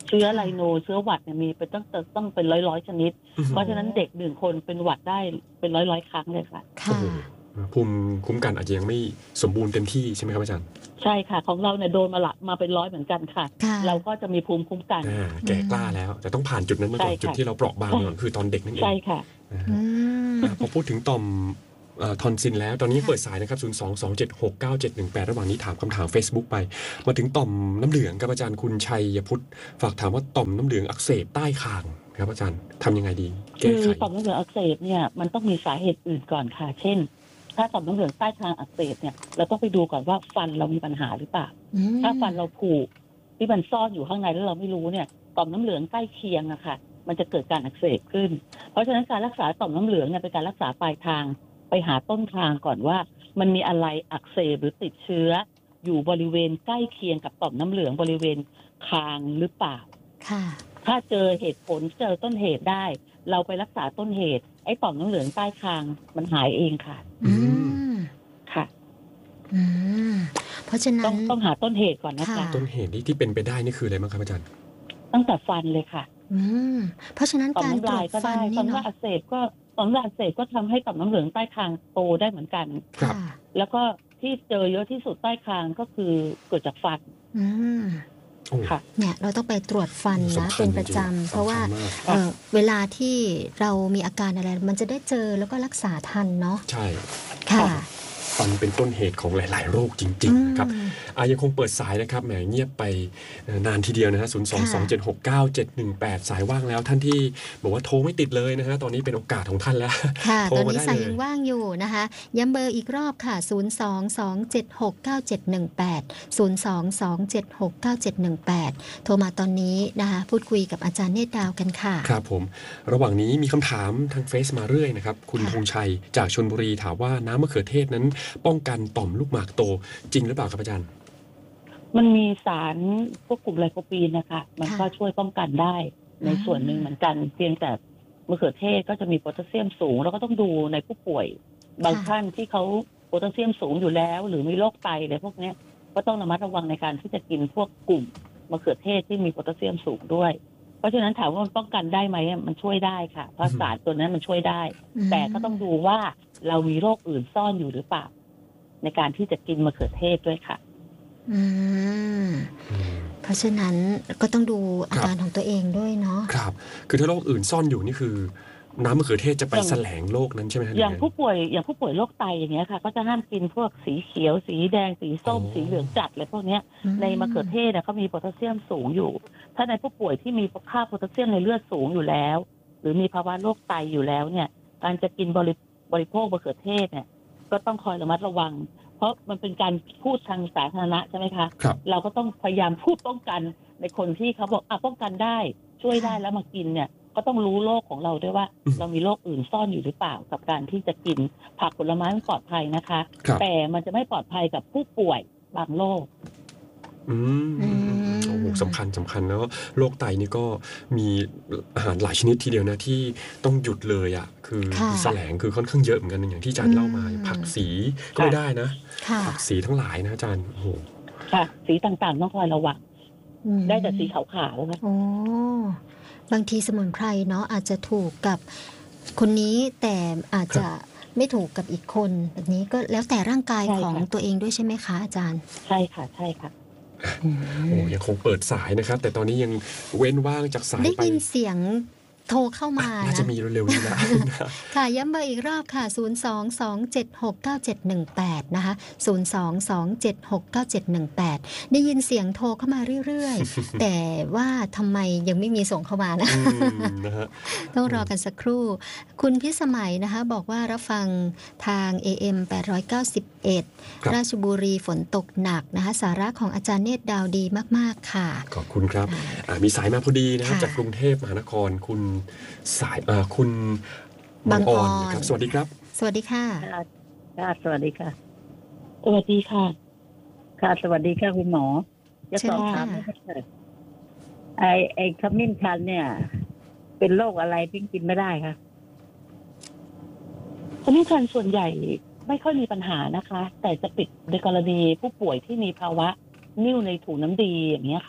B: เชื้อไรโนเชื้อหวัดเนี่ยมีเป็นต้องต้องเป็นร้อยร้อยชนิดเพราะฉะนั้นเด็กหนึ่งคนเป็นหวัดได้เป็นร้อยร้อยครั้งเลยค่ะ
A: ค่ะ
C: ภูมิคุ้มกันอาจจะยังไม่สมบูรณ์เต็มที่ใช่ไหมครับอาจารย์
B: ใช่ค่ะของเราเนี่ยโดนมาละมาเป็นร้อยเหมือนกันค่ะเราก็จะมีภูมิคุ้มกัน
C: แก่กล้าแล้วแต่ต้องผ่านจุดนั้นมาก่อนจุดที่เราเปราะบางก่อนคือตอนเด็กนั่นเอง
B: ใช่ค่ะ
C: พอพูดถึงต่อมทอนซิลแล้วตอนนี้เปิดสายนะครับศูนย์ สอง สอง เจ็ด หก เก้า เจ็ด หนึ่ง แปดระหว่างนี้ถามคำถาม Facebook ไปมาถึงต่อมน้ำเหลืองครับอาจารย์คุณชัยพุทธฝากถามว่าต่อมน้ำเหลืองอักเสบใต้คางครับอาจารย์ทำยังไงดีแก้ไข
B: คือต่อมน้ำเหลืองอักเสบเนี่ยมันต้องมีสาเหตุอื่นก่อนค่ะเช่นถ้าต่อมน้ำเหลืองใต้คางอักเสบเนี่ยเราต้องไปดูก่อนว่าฟันเรามีปัญหาหรือเปล่าถ้าฟันเราผุที่มันซ่อนอยู่ข้างในแล้วเราไม่รู้เนี่ยต่อมน้ำเหลืองใกล้เคียงอะค่ะมันจะเกิดการอักเสบขึ้นเพราะฉะนั้นการรักษาต่อมน้ำเหลืองเนี่ยเป็นการรักษาปลายทางไปหาต้นทางก่อนว่ามันมีอะไรอักเสบหรือติดเชื้ออยู่บริเวณใกล้เคียงกับต่อมน้ำเหลืองบริเวณคางหรือเปล่า
A: ค่ะ
B: ถ้าเจอเหตุผลเจอต้นเหตุได้เราไปรักษาต้นเหตุไอ้ต่อมน้ำเหลืองใต้คางมันหายเองค่ะ
A: อืม
B: ค่ะ
A: อืมเพราะฉะนั้น
B: ต้องต้องหาต้นเหตุก่อนนะคะ
C: ต้นเหตุที่ที่เป็นไปได้นี่คืออะไรบ้างครับอาจารย์
B: ตั้งแต่ฟันเลยค่ะ
A: อืมเพราะฉะนั้นการตรวจฟันนี่เนาะ
B: ต่อมน้ำลายอักเสบก็ต่อมน้ำลายอักเสบก็ทำให้ต่อมน้ำเหลืองใต้คางโตได้เหมือนกัน
C: ครับ
B: แล้วก็ที่เจอเยอะที่สุดใต้คางก็คือเกิดจากฟัน
A: อืม
B: ค่ะ
A: เนี่ยเราต้องไปตรวจฟันนะเป็นประจำเพราะว่าเอ่อเวลาที่เรามีอาการอะไรมันจะได้เจอแล้วก็รักษาทันเนาะ
C: ใช่
A: ค่ะ
C: ฟันเป็นต้นเหตุของหลายๆโรคจริงๆนะครับอ่ะยังคงเปิดสายนะครับแหมเงียบไปนานทีเดียวนะฮะศูนย์ สอง สอง เจ็ด หก เก้า เจ็ด หนึ่ง แปดสายว่างแล้วท่านที่บอกว่าโทรไม่ติดเลยนะฮะตอนนี้เป็นโอกาสของท่านแล้ว
A: ค่ะตอนนี้สายยังว่างอยู่นะคะย้ำเบอร์อีกรอบค่ะศูนย์ สอง สอง เจ็ด หก เก้า เจ็ด หนึ่ง แปด ศูนย์ สอง สอง เจ็ด หก เก้า เจ็ด หนึ่ง แปดโทรมาตอนนี้นะคะพูดคุยกับอาจารย์เนตรดาวกันค่ะ
C: ครับผมระหว่างนี้มีคำถามทางเฟซมาเรื่อยนะครับคุณธงชัยจากชลบุรีถามว่าน้ำมะเขือเทศนั้นป้องกันต่อมลูกหมากโตจริงหรือเปล่าครับอาจารย์
B: มันมีสารพวกกลุ่มไลโคปีนนะคะมันก็ช่วยป้องกันได้ในส่วนหนึ่งเหมือนกันเพียงแต่มะเขือเทศก็จะมีโพแทสเซียมสูงแล้วก็ต้องดูในผู้ป่วยบางท่านที่เขาโพแทสเซียมสูงอยู่แล้วหรือมีโรคไตอะไรพวกนี้ก็ต้องระมัดระวังในการที่จะกินพวกกลุ่มมะเขือเทศที่มีโพแทสเซียมสูงด้วยเพราะฉะนั้นถามว่ามันป้องกันได้ไหมมันช่วยได้ค่ะเพราะสารตัวนั้นมันช่วยได้แต่ก็ต้องดูว่าเรามีโรคอื่นซ่อนอยู่หรือเปล่าในการที่จะกินมะเขือเทศด้วยค่ะ
A: อืมเพราะฉะนั้นก็ต้องดูอาการของตัวเองด้วยเนาะ
C: ครับคือถ้าโรคอื่นซ่อนอยู่นี่คือน้ำมะเขือเทศจะไปแสลงโรคนั้นใช่ไหม
B: อย่างผู้ป่วยอย่างผู้ป่วยโรคไตอย่างเงี้ยค่ะก็จะห้ามกินพวกสีเขียวสีแดงสีส้มสีเหลืองจัดเลยพวกเนี้ยในมะเขือเทศเนี่ยเขามีโพแทสเซียมสูงอยู่ถ้าในผู้ป่วยที่มีค่าโพแทสเซียมในเลือดสูงอยู่แล้วหรือมีภาวะโรคไตอยู่แล้วเนี่ยการจะกินบริบริโภคมะเขือเทศเนี่ยก็ต้องคอยระมัดระวังเพราะมันเป็นการพูดทางสาธารณะใช่ไหมคะเราก็ต้องพยายามพูดป้องกันในคนที่เขาบอกอ่ะป้องกันได้ช่วยได้แล้วมากินเนี่ยก็ต้องรู้โรคของเราด้วยว่าเรามีโรคอื่นซ่อนอยู่หรือเปล่ากับการที่จะกินผักผลไม้มันปลอดภัยนะคะแต่มันจะไม่ปลอดภัยกับผู้ป่วยบางโรค
C: อืมโอ้โหสำคัญสำคัญแล้วโรคไตนี่ก็มีอาหารหลายชนิดทีเดียวนะที่ต้องหยุดเลยอ่ะคือแสลงคือค่อนข้างเยอะเหมือนกันอย่างที่อาจารย์เล่ามาผักสีก็ไม่ได้นะผักสีทั้งหลายนะอาจารย์โอ้โห
B: ค่ะสีต่างๆต้องคอยระวังได้แต่สีขาวๆนะ
A: โอ้บางทีสมุนไพรเนาะอาจจะถูกกับคนนี้แต่อาจจะไม่ถูกกับอีกคนแบบนี้ก็แล้วแต่ร่างกายของตัวเองด้วยใช่ไหมคะอาจารย์
B: ใช่ค่ะใช่ค่ะ
C: โอ้ยังคงเปิดสายนะครับแต่ตอนนี้ยังเว้นว่างจากสายไป
A: ได้ยินเสียงโทรเข้ามา
C: น่าจะมีเร็วๆนี้นะ
A: ค่ะย้ำเบอร์อีกรอบค่ะศูนย์ สอง สอง เจ็ด หก เก้า เจ็ด หนึ่ง แปดนะคะศูนย์ สอง สอง เจ็ด หก เก้า เจ็ด หนึ่ง แปดได้ยินเสียงโทรเข้ามาเรื่อยๆแต่ว่าทำไมยังไม่มีส่งเข้ามานะต้องรอกันสักครู่คุณพิสมัยนะคะบอกว่ารับฟังทาง เอ เอ็ม แปดร้อยเก้าสิบเอ็ด ราชบุรีฝนตกหนักนะคะสาระของอาจารย์เนตรดาวดีมากๆค่ะ
C: ขอบคุณครับมีสายมาพอดีนะครับจากกรุงเทพมหานครคุณสายเอ่อคุณบางออนนะครับสวัสดีครับ
A: สวัสดีค่ะ
M: ค่ะสวัสดีค่ะ
B: สวัสดีค่ะ
M: ค่ะสวัสดีค่ะคุณหมอจะสอบถามไม่ใช่ไอไอขมิ้นชันเนี่ยเป็นโรคอะไรที่กินไม่ได้คะ
B: ขมิ้นชันส่วนใหญ่ไม่ค่อยมีปัญหานะคะแต่จะปิดในกรณีผู้ป่วยที่มีภาวะนิ่วในถุงน้ำดีอย่างเงี้ยค่ะ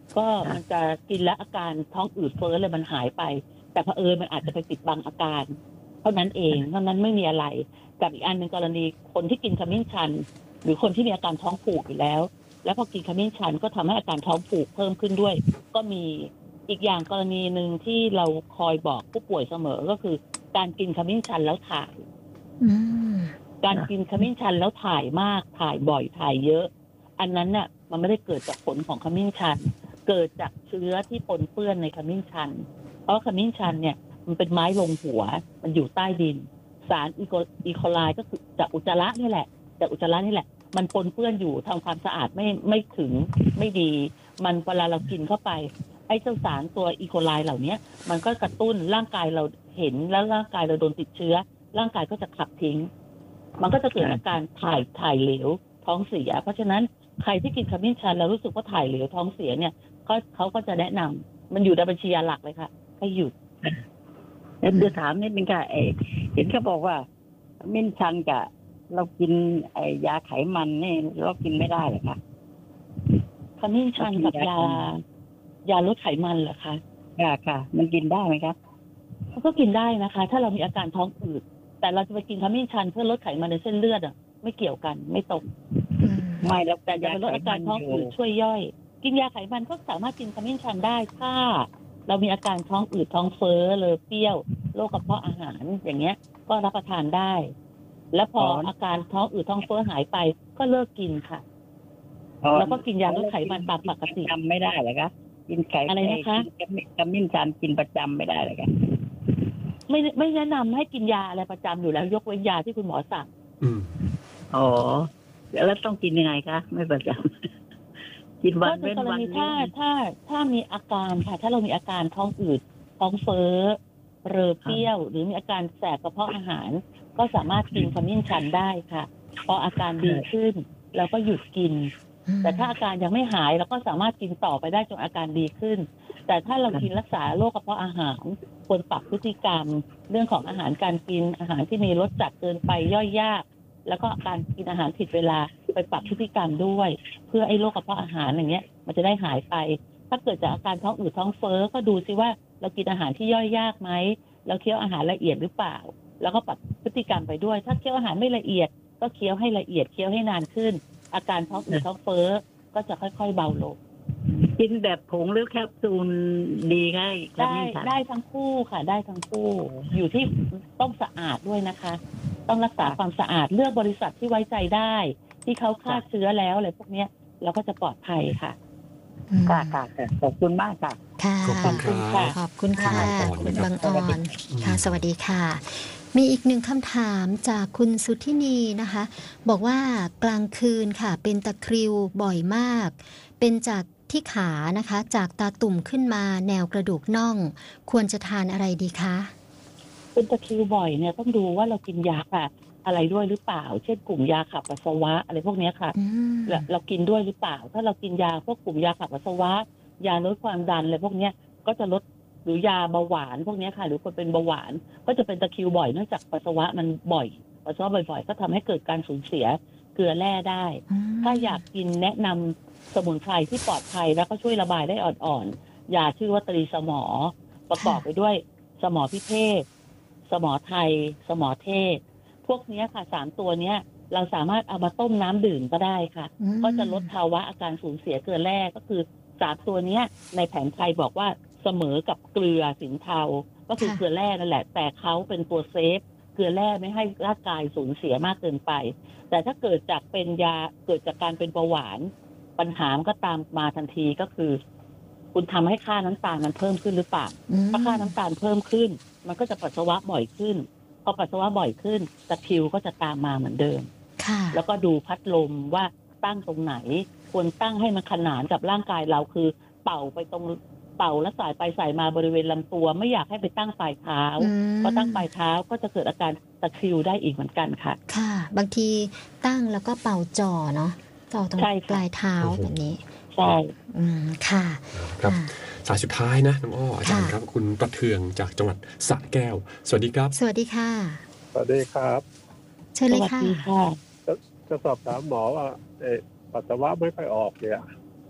B: ก็มันจะกินแล้วอาการท้องอืดเฟ้อเลยมันหายไปแต่เผอิญมันอาจจะไปปิดบังอาการเท่านั้นเองเท่านั้นไม่มีอะไรกับอีกอันหนึ่งกรณีคนที่กินขมิ้นชันหรือคนที่มีอาการท้องผูกอยู่แล้วแล้วพอกินขมิ้นชันก็ทำให้อาการท้องผูกเพิ่มขึ้นด้วยก็มีอีกอย่างกรณีหนึ่งที่เราคอยบอกผู้ป่วยเสมอก็คือการกินขมิ้นชันแล้วถ่ายการกินขมิ้นชันแล้วถ่ายมากถ่ายบ่อยถ่ายเยอะอันนั้นน่ะมันไม่ได้เกิดจากผลของขมิ้นชันเกิดจากเชื้อที่ปนเปื้อนในขมิ้นชันเพราะขมิ้นชันเนี่ยมันเป็นไม้ลงหัวมันอยู่ใต้ดินสารอีโคอีโคไลก็คือจากอุจจาระนี่แหละจากอุจจาระนี่แหละมันปนเปื้อนอยู่ทำความสะอาดไม่ไม่ถึงไม่ดีมันเวลาเรากินเข้าไปไอ้เจ้าสารตัวอีโคไลเหล่านี้มันก็กระตุ้นร่างกายเราเห็นแล้วร่างกายเราโดนติดเชื้อร่างกายก็จะขับทิ้งมันก็จะเกิดอาการถ่ายถ่ายเหลวท้องเสียเพราะฉะนั้นใครที่กินขมิ้นชันแล้วรู้สึกว่าถ่ายเหลวท้องเสียเนี่ยก็เขาก็จะแนะนำมันอยู่ในบัญชียาหลักเลยค่ะให้หยุด
M: แล้วจะถามนิดนึงค่ะเอเห็นเขาบอกว่าขมิ้นชันกับเรากินไอ้ยาไขมันนี่เรากินไม่ได้เหรอคะ
B: ขมิ้นชันกับยายาลดไขมันเหรอคะ
M: ค่ะค่ะมันกินได้ไหมครับ
B: ก็กินได้นะคะถ้าเรามีอาการท้องอืดแต่เราจะไปกินขมิ้นชันเพื่อลดไขมันในเส้นเลือดอ่ะไม่เกี่ยวกันไม่ตรง
M: ไม่แล้ว
B: แต่ยาลดอาการท้องอืดช่วยย่อยกินยาไขมันก็สามารถกินขมิ้นชันได้ถ้าเรามีอาการท้องอืดท้องเฟ้อเลยเปรี้ยวโรคกระเพาะอาหารอย่างเงี้ยก็รับประทานได้แล้วพออาการท้องอืดท้องเฟ้อหายไปก็เลิกกินค่ะแล้วก็กินยาลดไขมันตามปกติ
M: ทำไม่ได้เหรอคะกินไข
B: อะไรนะคะ
M: ขมิ้นชันกินประจำไม่ได้เหรอคะ
B: ไม่ไม่แนะนำให้กินยาอะไรประจำอยู่แล้วยกเว้นยาที่คุณหมอสั่ง
M: อ๋อแล้วต้องกินยังไงคะไม่ประจำกินวันเว้นวัน
B: ถ้าถ้าถ้ามีอาการค่ะถ้าเรามีอาการท้องอืดท้องเฟ้อเรอเปรี้ยวหรือมีอาการแสบกระเพาะอาหารก็สามารถกินขมิ้นชันได้ค่ะพออาการดีขึ้นเราก็หยุดกินแต่ถ้าอาการยังไม่หายเราก็สามารถกินต่อไปได้จนอาการดีขึ้นแต่ถ้าเรากินรักษาโรคกระเพาะอาหารควรปรับพฤติกรรมเรื่องของอาหารการกินอาหารที่มีรสจัดเกินไปย่อยยากแล้วก็การกินอาหารผิดเวลาไปปรับพฤติกรรมด้วยเพื่อไอ้โรคกระเพาะอาหารอย่างเงี้ยมันจะได้หายไปถ้าเกิดจากอาการท้องอืดท้องเฟ้อก็ดูซิว่าเรากินอาหารที่ย่อยยากไหมเราเคี้ยวอาหารละเอียดหรือเปล่าแล้วก็ปรับพฤติกรรมไปด้วยถ้าเคี้ยวอาหารไม่ละเอียดก็เคี้ยวให้ละเอียดเคี้ยวให้นานขึ้นอาการท้องอืดท้องเฟ้อก็จะค่อยๆเบาลง
M: กินแบบผงหรือแคปซูลดีง่าย
B: ได้ได้ทั้งคู่ค่ะได้ทั้งคู่อยู่ที่ต้องสะอาดด้วยนะคะต้องรักษาความสะอาดเลือกบริษัทที่ไว้ใจได้ที่เขาฆ่าเชื้อแล้วอะไรพวกนี้เราก็จะปลอดภัยค่ะ
M: ค่ะค่ะขอบคุณมากค่ะ
A: ค่ะขอบคุณค่ะขอบคุณค่ะคุณบางอ่อนค่ะสวัสดีค่ะมีอีกหนึ่งคำถามจากคุณสุทธินีนะคะบอกว่ากลางคืนค่ะเป็นตะคริวบ่อยมากเป็นจากที่ขานะคะจากตาตุ่มขึ้นมาแนวกระดูกน่องควรจะทานอะไรดีคะ
B: เป็นตะคริวบ่อยเนี่ยต้องดูว่าเรากินยาค่ะอะไรด้วยหรือเปล่าเช่นกลุ่มยาขับปัสสาวะอะไรพวกนี้ค่ะเรากินด้วยหรือเปล่าถ้าเรากินยาพวกกลุ่มยาขับปัสสาวะยาลดความดันอะไรพวกนี้ก็จะลดหรือยาเบาหวานพวกนี้ค่ะหรือคนเป็นเบาหวานก็จะเป็นตะคริวบ่อยเนื่องจากปัสสาวะมันบ่อยปัสสาวะบ่อยๆก็ทำให้เกิดการสูญเสียเกลือแร่ได้ถ้าอยากกินแนะนำสมุนไพรที่ปลอดภัยแล้วก็ช่วยระบายได้อ่อนๆยาชื่อว่าตรีสมอประกอบไปด้วยสมอพิเภกสมอไทยสมอเทศพวกนี้ค่ะสามตัวเนี้ยเราสามารถเอามาต้มน้ำดื่มก็ได้ค่ะก็จะลดภาวะอาการสูญเสียเกลือแร่ก็คือสามตัวเนี้ยในแผนไทยบอกว่าเสมอกับเกลือสินเทาก็คือเกลือแร่นั่นแหละแต่เขาเป็นตัวเซฟเกลือแร่ไม่ให้ร่างกายสูญเสียมากเกินไปแต่ถ้าเกิดจากเป็นยาเกิดจากการเป็นเบาหวานปัญหามันก็ตามมาทันทีก็คือคุณทำให้ค่าน้ำตาลมันเพิ่มขึ้นหรือเปล่าถ้าค่าน้ำตาลเพิ่มขึ้นมันก็จะปัสสาวะบ่อยขึ้นพอปัสสาวะบ่อยขึ้นตะคริวก็จะตามมาเหมือนเดิมแล้วก็ดูพัดลมว่าตั้งตรงไหนควรตั้งให้มันขนานกับร่างกายเราคือเป่าไปตรงเป่าและสายไปสายมาบริเวณลำตัวไม่อยากให้ไปตั้งปลายเท้าเพราะตั้งปลายเท้าก็จะเกิดอาการตะคริวได้อีกเหมือนกันค่ะ
A: ค่ะบางทีตั้งแล้วก็เป่าจ่อเนาะจ่อตรงปลายเท้าแบบนี้
B: ใช่
A: ค่ะ
C: ครับสายสุดท้ายนะน้องอ้ออาจารย์ครับคุณประเทืองจากจังหวัดสระแก้วสวัสดีครับ
A: สวัสดีค่ะ
D: สวัสดีครับ
A: เชิญเลยค่ะ
D: จะจะสอบถามหมอว่าเออปัสสาวะไม่ค่อยออกเนี่ย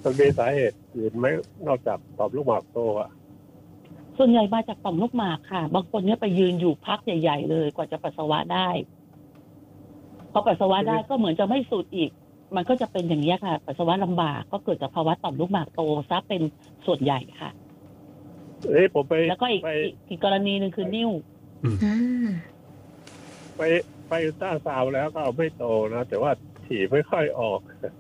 D: มันมีสาเหตุอื่นไหมนอกจากต่อมลูกหมากโตอ่ะ
B: ส่วนใหญ่มาจากต่อมลูกหมากค่ะบางคนเนี่ยไปยืนอยู่พักใหญ่ๆเลยกว่าจะปัสสาวะได้พอปัสสาวะได้ก็เหมือนจะไม่สูดอีกมันก็จะเป็นอย่างนี้ค่ะปัสสาวะลำบากก็เกิดจากภาวะต่อมลูกหมากโตซะเป็นส่วนใหญ่ค่ะ
D: เอ้ผมไป
B: แล้วก็อีกอีกกรณีหนึ่งคือนิ่ว
D: ไปไปต้าซาวแล้วก็ไม่โตนะแต่ว่าฉี่ไม่ค่อยออก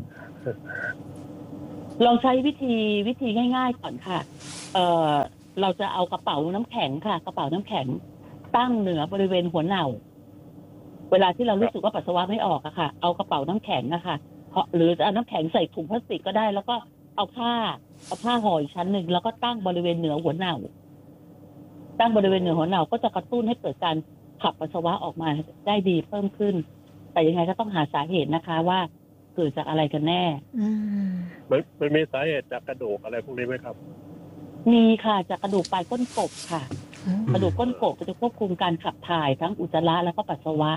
B: ลองใช้วิธีวิธีง่ายๆก่อนค่ะเอ่อเราจะเอากระเป๋าน้ำแข็งค่ะกระเป๋าน้ำแข็งตั้งเหนือบริเวณหัวเน่าเวลาที่เรารู้สึกว่าปัสสาวะไม่ออกอะค่ะเอากระเป๋าน้ำแข็งอะค่ะหรือเอาน้ำแข็งใส่ถุงพลาสติกก็ได้แล้วก็เอาผ้าเอาผ้าห่ออีกชั้นหนึ่งแล้วก็ตั้งบริเวณเหนือหัวเน่าตั้งบริเวณเหนือหัวเน่าก็จะกระตุ้นให้เกิดการขับปัสสาวะออกมาได้ดีเพิ่มขึ้นแต่ยังไงก็ต้องหาสาเหตุนะคะว่าเกิดจากอะไรกันแน่
D: มันมันมีสาเหตุจากกระดูกอะไรพวกนี้ไหมครับ
B: มีค่ะจากกระดูกปลายก้นกบค่ะกระดูกก้นกบจะควบคุมการขับถ่ายทั้งอุจจาระแล้วก็ปัสสาวะ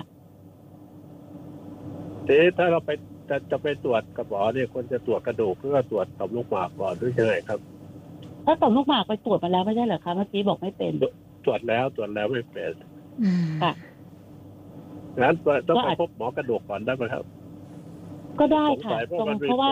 D: ทีถ้าเราไปจะจะไปตรวจกับหมอเนี่ยควรจะตรวจกระดูกเพื่อตรวจต่อมลูกหมากก่อนด้วยใช่ไหมครับ
B: ถ้าต่อมลูกหมากไปตรวจมาแล้วไม่ใช่เหรอคะเมื่อกี้บอกไม่เป็น
D: ตรวจแล้วตรวจแล้วไม่เป็น
B: ค่ะ
D: งั้นต้องไปพบหมอกระดูกก่อนได้ไหมครับ
B: ก็ได้ค่ะเพราะว่า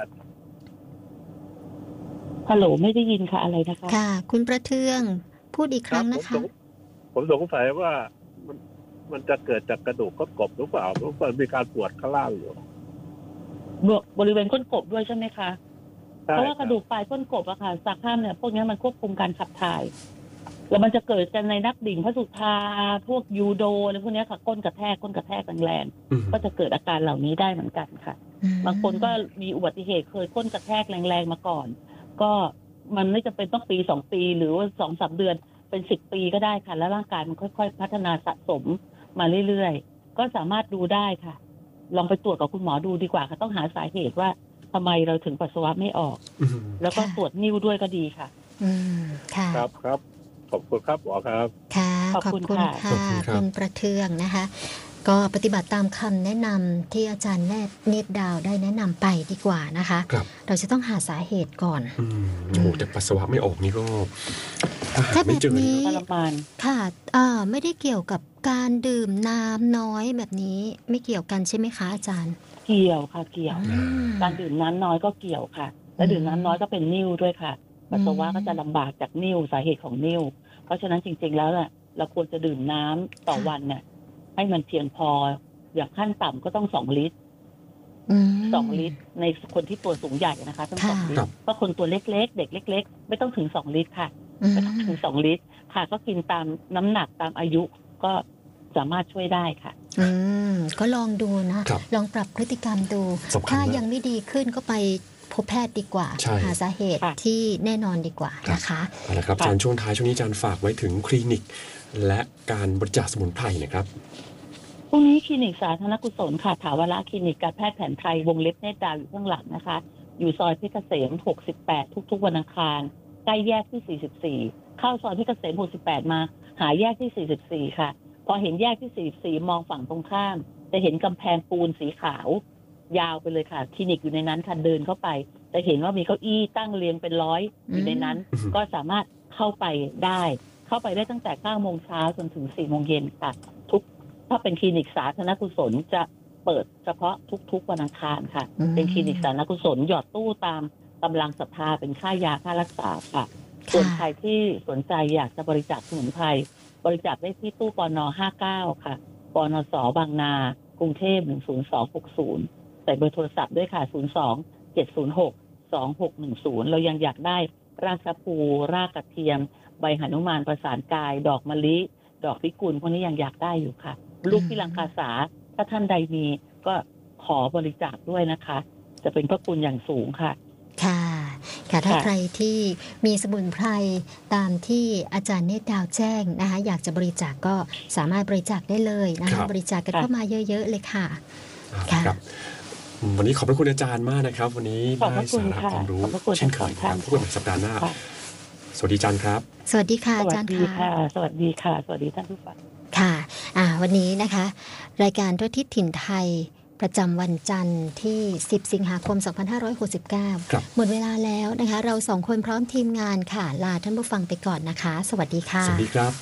B: ฮัลโหลไม่ได้ยินค่ะอะไรนะคะ
A: ค่ะคุณประเทืองพูดอีกครั้งนะคะ
D: ผมสงสัยว่ามันมันจะเกิดจากกระดูกก้นกบหรือเปล่าเพราะมันมีการปวดข้างล่างอยู่
B: บริเวณก้นกบด้วยใช่ไหมคะเพราะว่ากระดูกปลายก้นกบอะค่ะสักข้ามเนี่ยพวกนี้มันควบคุมการขับถ่ายแล้วมันจะเกิดกันในนักดิ่งพระสุธาพวกยูโดอะไรพวกนี้ค่ะก้นกระแทกก้นกระแทกแรงๆก็จะเกิดอาการเหล่านี้ได้เหมือนกันค่ะบางคนก็มีอุบัติเหตุเคยก้นกระแทกแรงๆมาก่อนก็มันไม่จำเป็นต้องปีสองปีหรือว่าสองสามเดือนเป็นสิบปีก็ได้ค่ะแล้วร่างกายมันค่อยๆพัฒนาสะสมมาเรื่อยๆก็สามารถดูได้ค่ะลองไปตรวจกับคุณหมอดูดีกว่าค่ะต้องหาสาเหตุว่าทำไมเราถึงปัสสาวะไม่ออกแล้วก็ตรวจนิ้วด้วยก็ดีค่ะ
A: อืมค่ะ
D: ครับครับขอบคุณครับหมอครับ
A: ค่ะขอบคุณค่ะคุณประเทืองนะคะก็ปฏิบัติตามคำแนะนำที่อาจารย์เนตรดาวได้แนะนำไปดีกว่านะคะเราจะต้องหาสาเหตุก่อน
C: โอ้แต่ปัสสาวะไม่ออกนี่ก็
A: ถ้าแบบนี้ค่ะอ่าไม่ได้เกี่ยวกับการดื่มน้ำน้อยแบบนี้ไม่เกี่ยวกันใช่ไหมคะอาจารย์
B: เกี่ยวค่ะเกี่ยวการดื่มน้ำน้อยก็เกี่ยวค่ะและดื่มน้ำน้อยก็เป็นนิ่วด้วยค่ะปัสสาวะก็จะลำบากจากนิ่วสาเหตุของนิ่วเพราะฉะนั้นจริงๆแล้วเนี่ยเราควรจะดื่มน้ำต่อวันเนี่ยให้มันเพียงพออย่างขั้นต่ำก็ต้องสองลิตรสองลิตรในคนที่ตัวสูงใหญ่นะคะต้องสองลิตรเพราะคนตัวเล็กๆเด็กเล็กๆไม่ต้องถึงสองลิตรค่ะไม่ต้องถึงสองลิตรค่ะก็กินตามน้ำหนักตามอายุก็สามารถช่วยได้ค่ะ
A: อืมก็ลองดูนะลองปรับพฤติกรรมดูถ้ายังไม่ดีขึ้นก็ไปพบแพทย์ดีกว่าหาสาเหตุที่แน่นอนดีกว่านะคะ
C: เอาละครับอาจารย์ช่วงท้ายช่วงนี้อาจารย์ฝากไว้ถึงคลินิกและการบริจาคสมุนไพรนะครับ
B: พรุ่งนี้คลินิกสาธารณกุศลค่ะถาวรคลินิกการแพทย์แผนไทยวงเล็บเนตรดาวอยู่ข้างหลังนะคะอยู่ซอยเพชรเกษมหกสิบแปดทุกๆวันอังคารใกล้แยกที่สี่สิบสี่เข้าซอยเพชรเกษมหกสิบแปดมาหาแยกที่สี่สิบสี่ค่ะพอเห็นแยกที่สี่สิบสี่มองฝั่งตรงข้ามจะเห็นกำแพงปูนสีขาวยาวไปเลยค่ะคลินิกอยู่ในนั้นค่ะเดินเข้าไปจะเห็นว่ามีเก้าอี้ตั้งเรียงเป็นร้อยอยู่ในนั้นก็สามารถเข้าไปได้เข้าไปได้ตั้งแต่เก้าโมงเช้าจนถึงสี่โมงเย็นค่ะทุกถ้าเป็นคลินิกสาธารณกุศลจะเปิดเฉพาะทุกๆวันอังคารค่ะเป็นคลินิกสาธารณกุศลหยอดตู้ตามกำลังศรัทธาเป็นค่ายาค่ารักษาค่ะส่วนใครที่สนใจอยากจะบริจาคสมุนไพรบริจาคได้ที่ตู้ปนห้าเก้าค่ะปนสบางนากรุงเทพหนึ่งศูนย์สองหกศูนย์ใส่เบอร์โทรศัพท์ด้วยค่ะศูนย์สองเจ็ดศูนย์หกสองหกหนึ่งศูนย์เรายังอยากได้รากชะพูรากกระเทียมใบหนุมานประสานกายดอกมะลิดอกพิกุลพวกนี้ยังอยากได้อยู่ค่ะลูกที่ลังคาสาถ้าท่านใดมีก็ขอบริจาคด้วยนะคะจะเป็นพระคุณอย่างสูงค่ะ
A: ค่ะค่ะถ้าใครที่มีสมุนไพรตามที่อาจารย์เนตรดาวแจ้งนะคะอยากจะบริจาคก็สามารถบริจาคได้เลยนะคะบริจาคกันเข้ามาเยอะๆเลยค่ะ
C: ค่ะวันนี้ขอบพระคุณอาจารย์มากนะครับวันนี้ได้สาระความรู้เช่นเคยครับพบกันใหม่สัปดาห์หน้าสวัสดีอาจารย์ครับ
A: สวัสดีค่ะอาจารย์
B: ค่ะสวัสดีค่ะสวัสดีท่านผู้ฟัง
A: ค่ะอ่าวันนี้นะคะรายการทั่วทิศถิ่นไทยประจำวันจันทร์ที่สิบสิงหาคมสองพันห้าร้อยหกสิบเก้าหมดเวลาแล้วนะคะเราสองคนพร้อมทีมงานค่ะลาท่านผู้ฟังไปก่อนนะคะสวัสดีค่ะ
C: สวัสดีครับ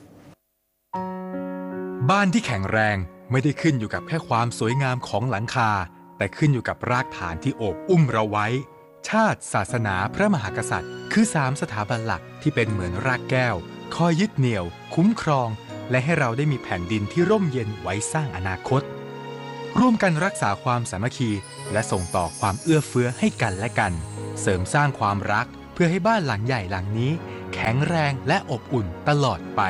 N: บ้านที่แข็งแรงไม่ได้ขึ้นอยู่กับแค่ความสวยงามของหลังคาแต่ขึ้นอยู่กับรากฐานที่โอบอุ้มเราไว้ชาติศาสนาพระมหากษัตริย์คือสามสถาบันหลักที่เป็นเหมือนรากแก้วคอยยึดเหนี่ยวคุ้มครองและให้เราได้มีแผ่นดินที่ร่มเย็นไว้สร้างอนาคตร่วมกันรักษาความสามัคคีและส่งต่อความเอื้อเฟื้อให้กันและกันเสริมสร้างความรักเพื่อให้บ้านหลังใหญ่หลังนี้แข็งแรงและอบอุ่นตลอดไป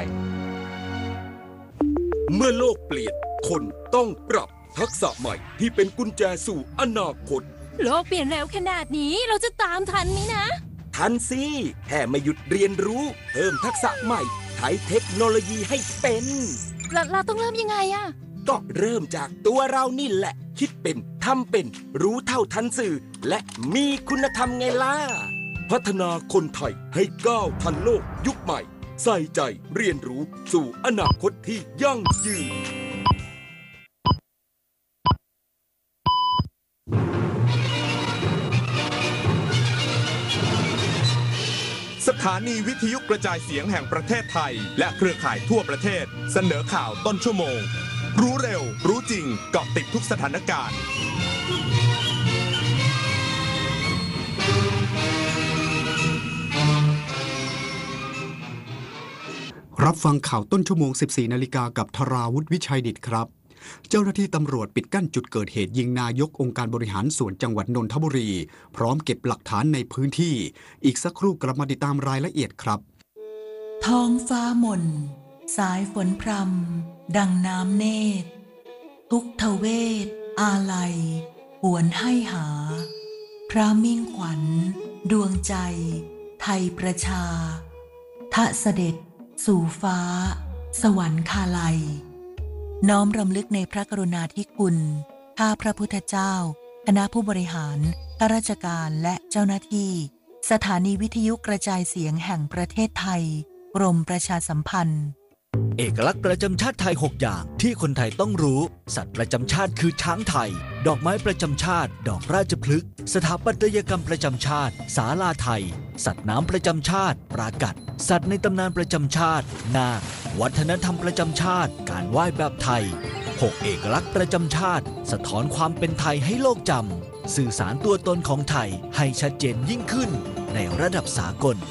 O: เมื่อโลกเปลี่ยนคนต้องปรับทักษะใหม่ที่เป็นกุญแจสู่อนาคต
H: โลกเปลี่ยนเร็วขนาดนี้เราจะตามทันไหมนะ
O: ทันสิแค่ไม่หยุดเรียนรู้เพิ่มทักษะใหม่ใช้เทคโนโลยีให้เป็น
H: เราเราต้องเริ่มยังไงอะ
O: ก็เริ่มจากตัวเรานี่แหละคิดเป็นทำเป็นรู้เท่าทันสื่อและมีคุณธรรมไงล่ะพัฒนาคนไทยให้ก้าวทันโลกยุคใหม่ใส่ใจเรียนรู้สู่อนาคตที่ยั่งยืน
P: สถานีวิทยุกระจายเสียงแห่งประเทศไทยและเครือข่ายทั่วประเทศเสนอข่าวต้นชั่วโมงรู้เร็วรู้จริงเกาะติดทุกสถานการณ์
Q: รับฟังข่าวต้นชั่วโมง สิบสี่ นาฬิกากับธราวุฒิวิชัยดิษฐ์ครับเจ้าหน้าที่ตำรวจปิดกั้นจุดเกิดเหตุยิงนายกองค์การบริหารส่วนจังหวัดนนทบุรีพร้อมเก็บหลักฐานในพื้นที่อีกสักครู่กลับมาติดตามรายละเอียดครับ
R: ท้องฟ้าหม่นสายฝนพรำดังน้ำเนตรทุกทเวทอาลัยหวนให้หาพระมิ่งขวัญดวงใจไทยประชาทะเสด็จสู่ฟ้าสวรรคาลัยน้อมรำลึกในพระกรุณาธิคุณข้าพระพุทธเจ้าคณะผู้บริหารข้าราชการและเจ้าหน้าที่สถานีวิทยุกระจายเสียงแห่งประเทศไทยกรมประชาสัมพันธ์
S: เอกลักษณ์ประจำชาติไทยหกอย่างที่คนไทยต้องรู้สัตว์ประจำชาติคือช้างไทยดอกไม้ประจำชาติดอกราชพฤกษ์สถาปัตยกรรมประจำชาติศาลาไทยสัตว์น้ำประจำชาติปรากัดสัตว์ในตำนานประจำชาตินาควัฒนธรรมประจำชาติการไหว้แบบไทยหกเอกลักษณ์ประจำชาติสะท้อนความเป็นไทยให้โลกจำสื่อสารตัวตนของไทยให้ชัดเจนยิ่งขึ้นในระดับสากล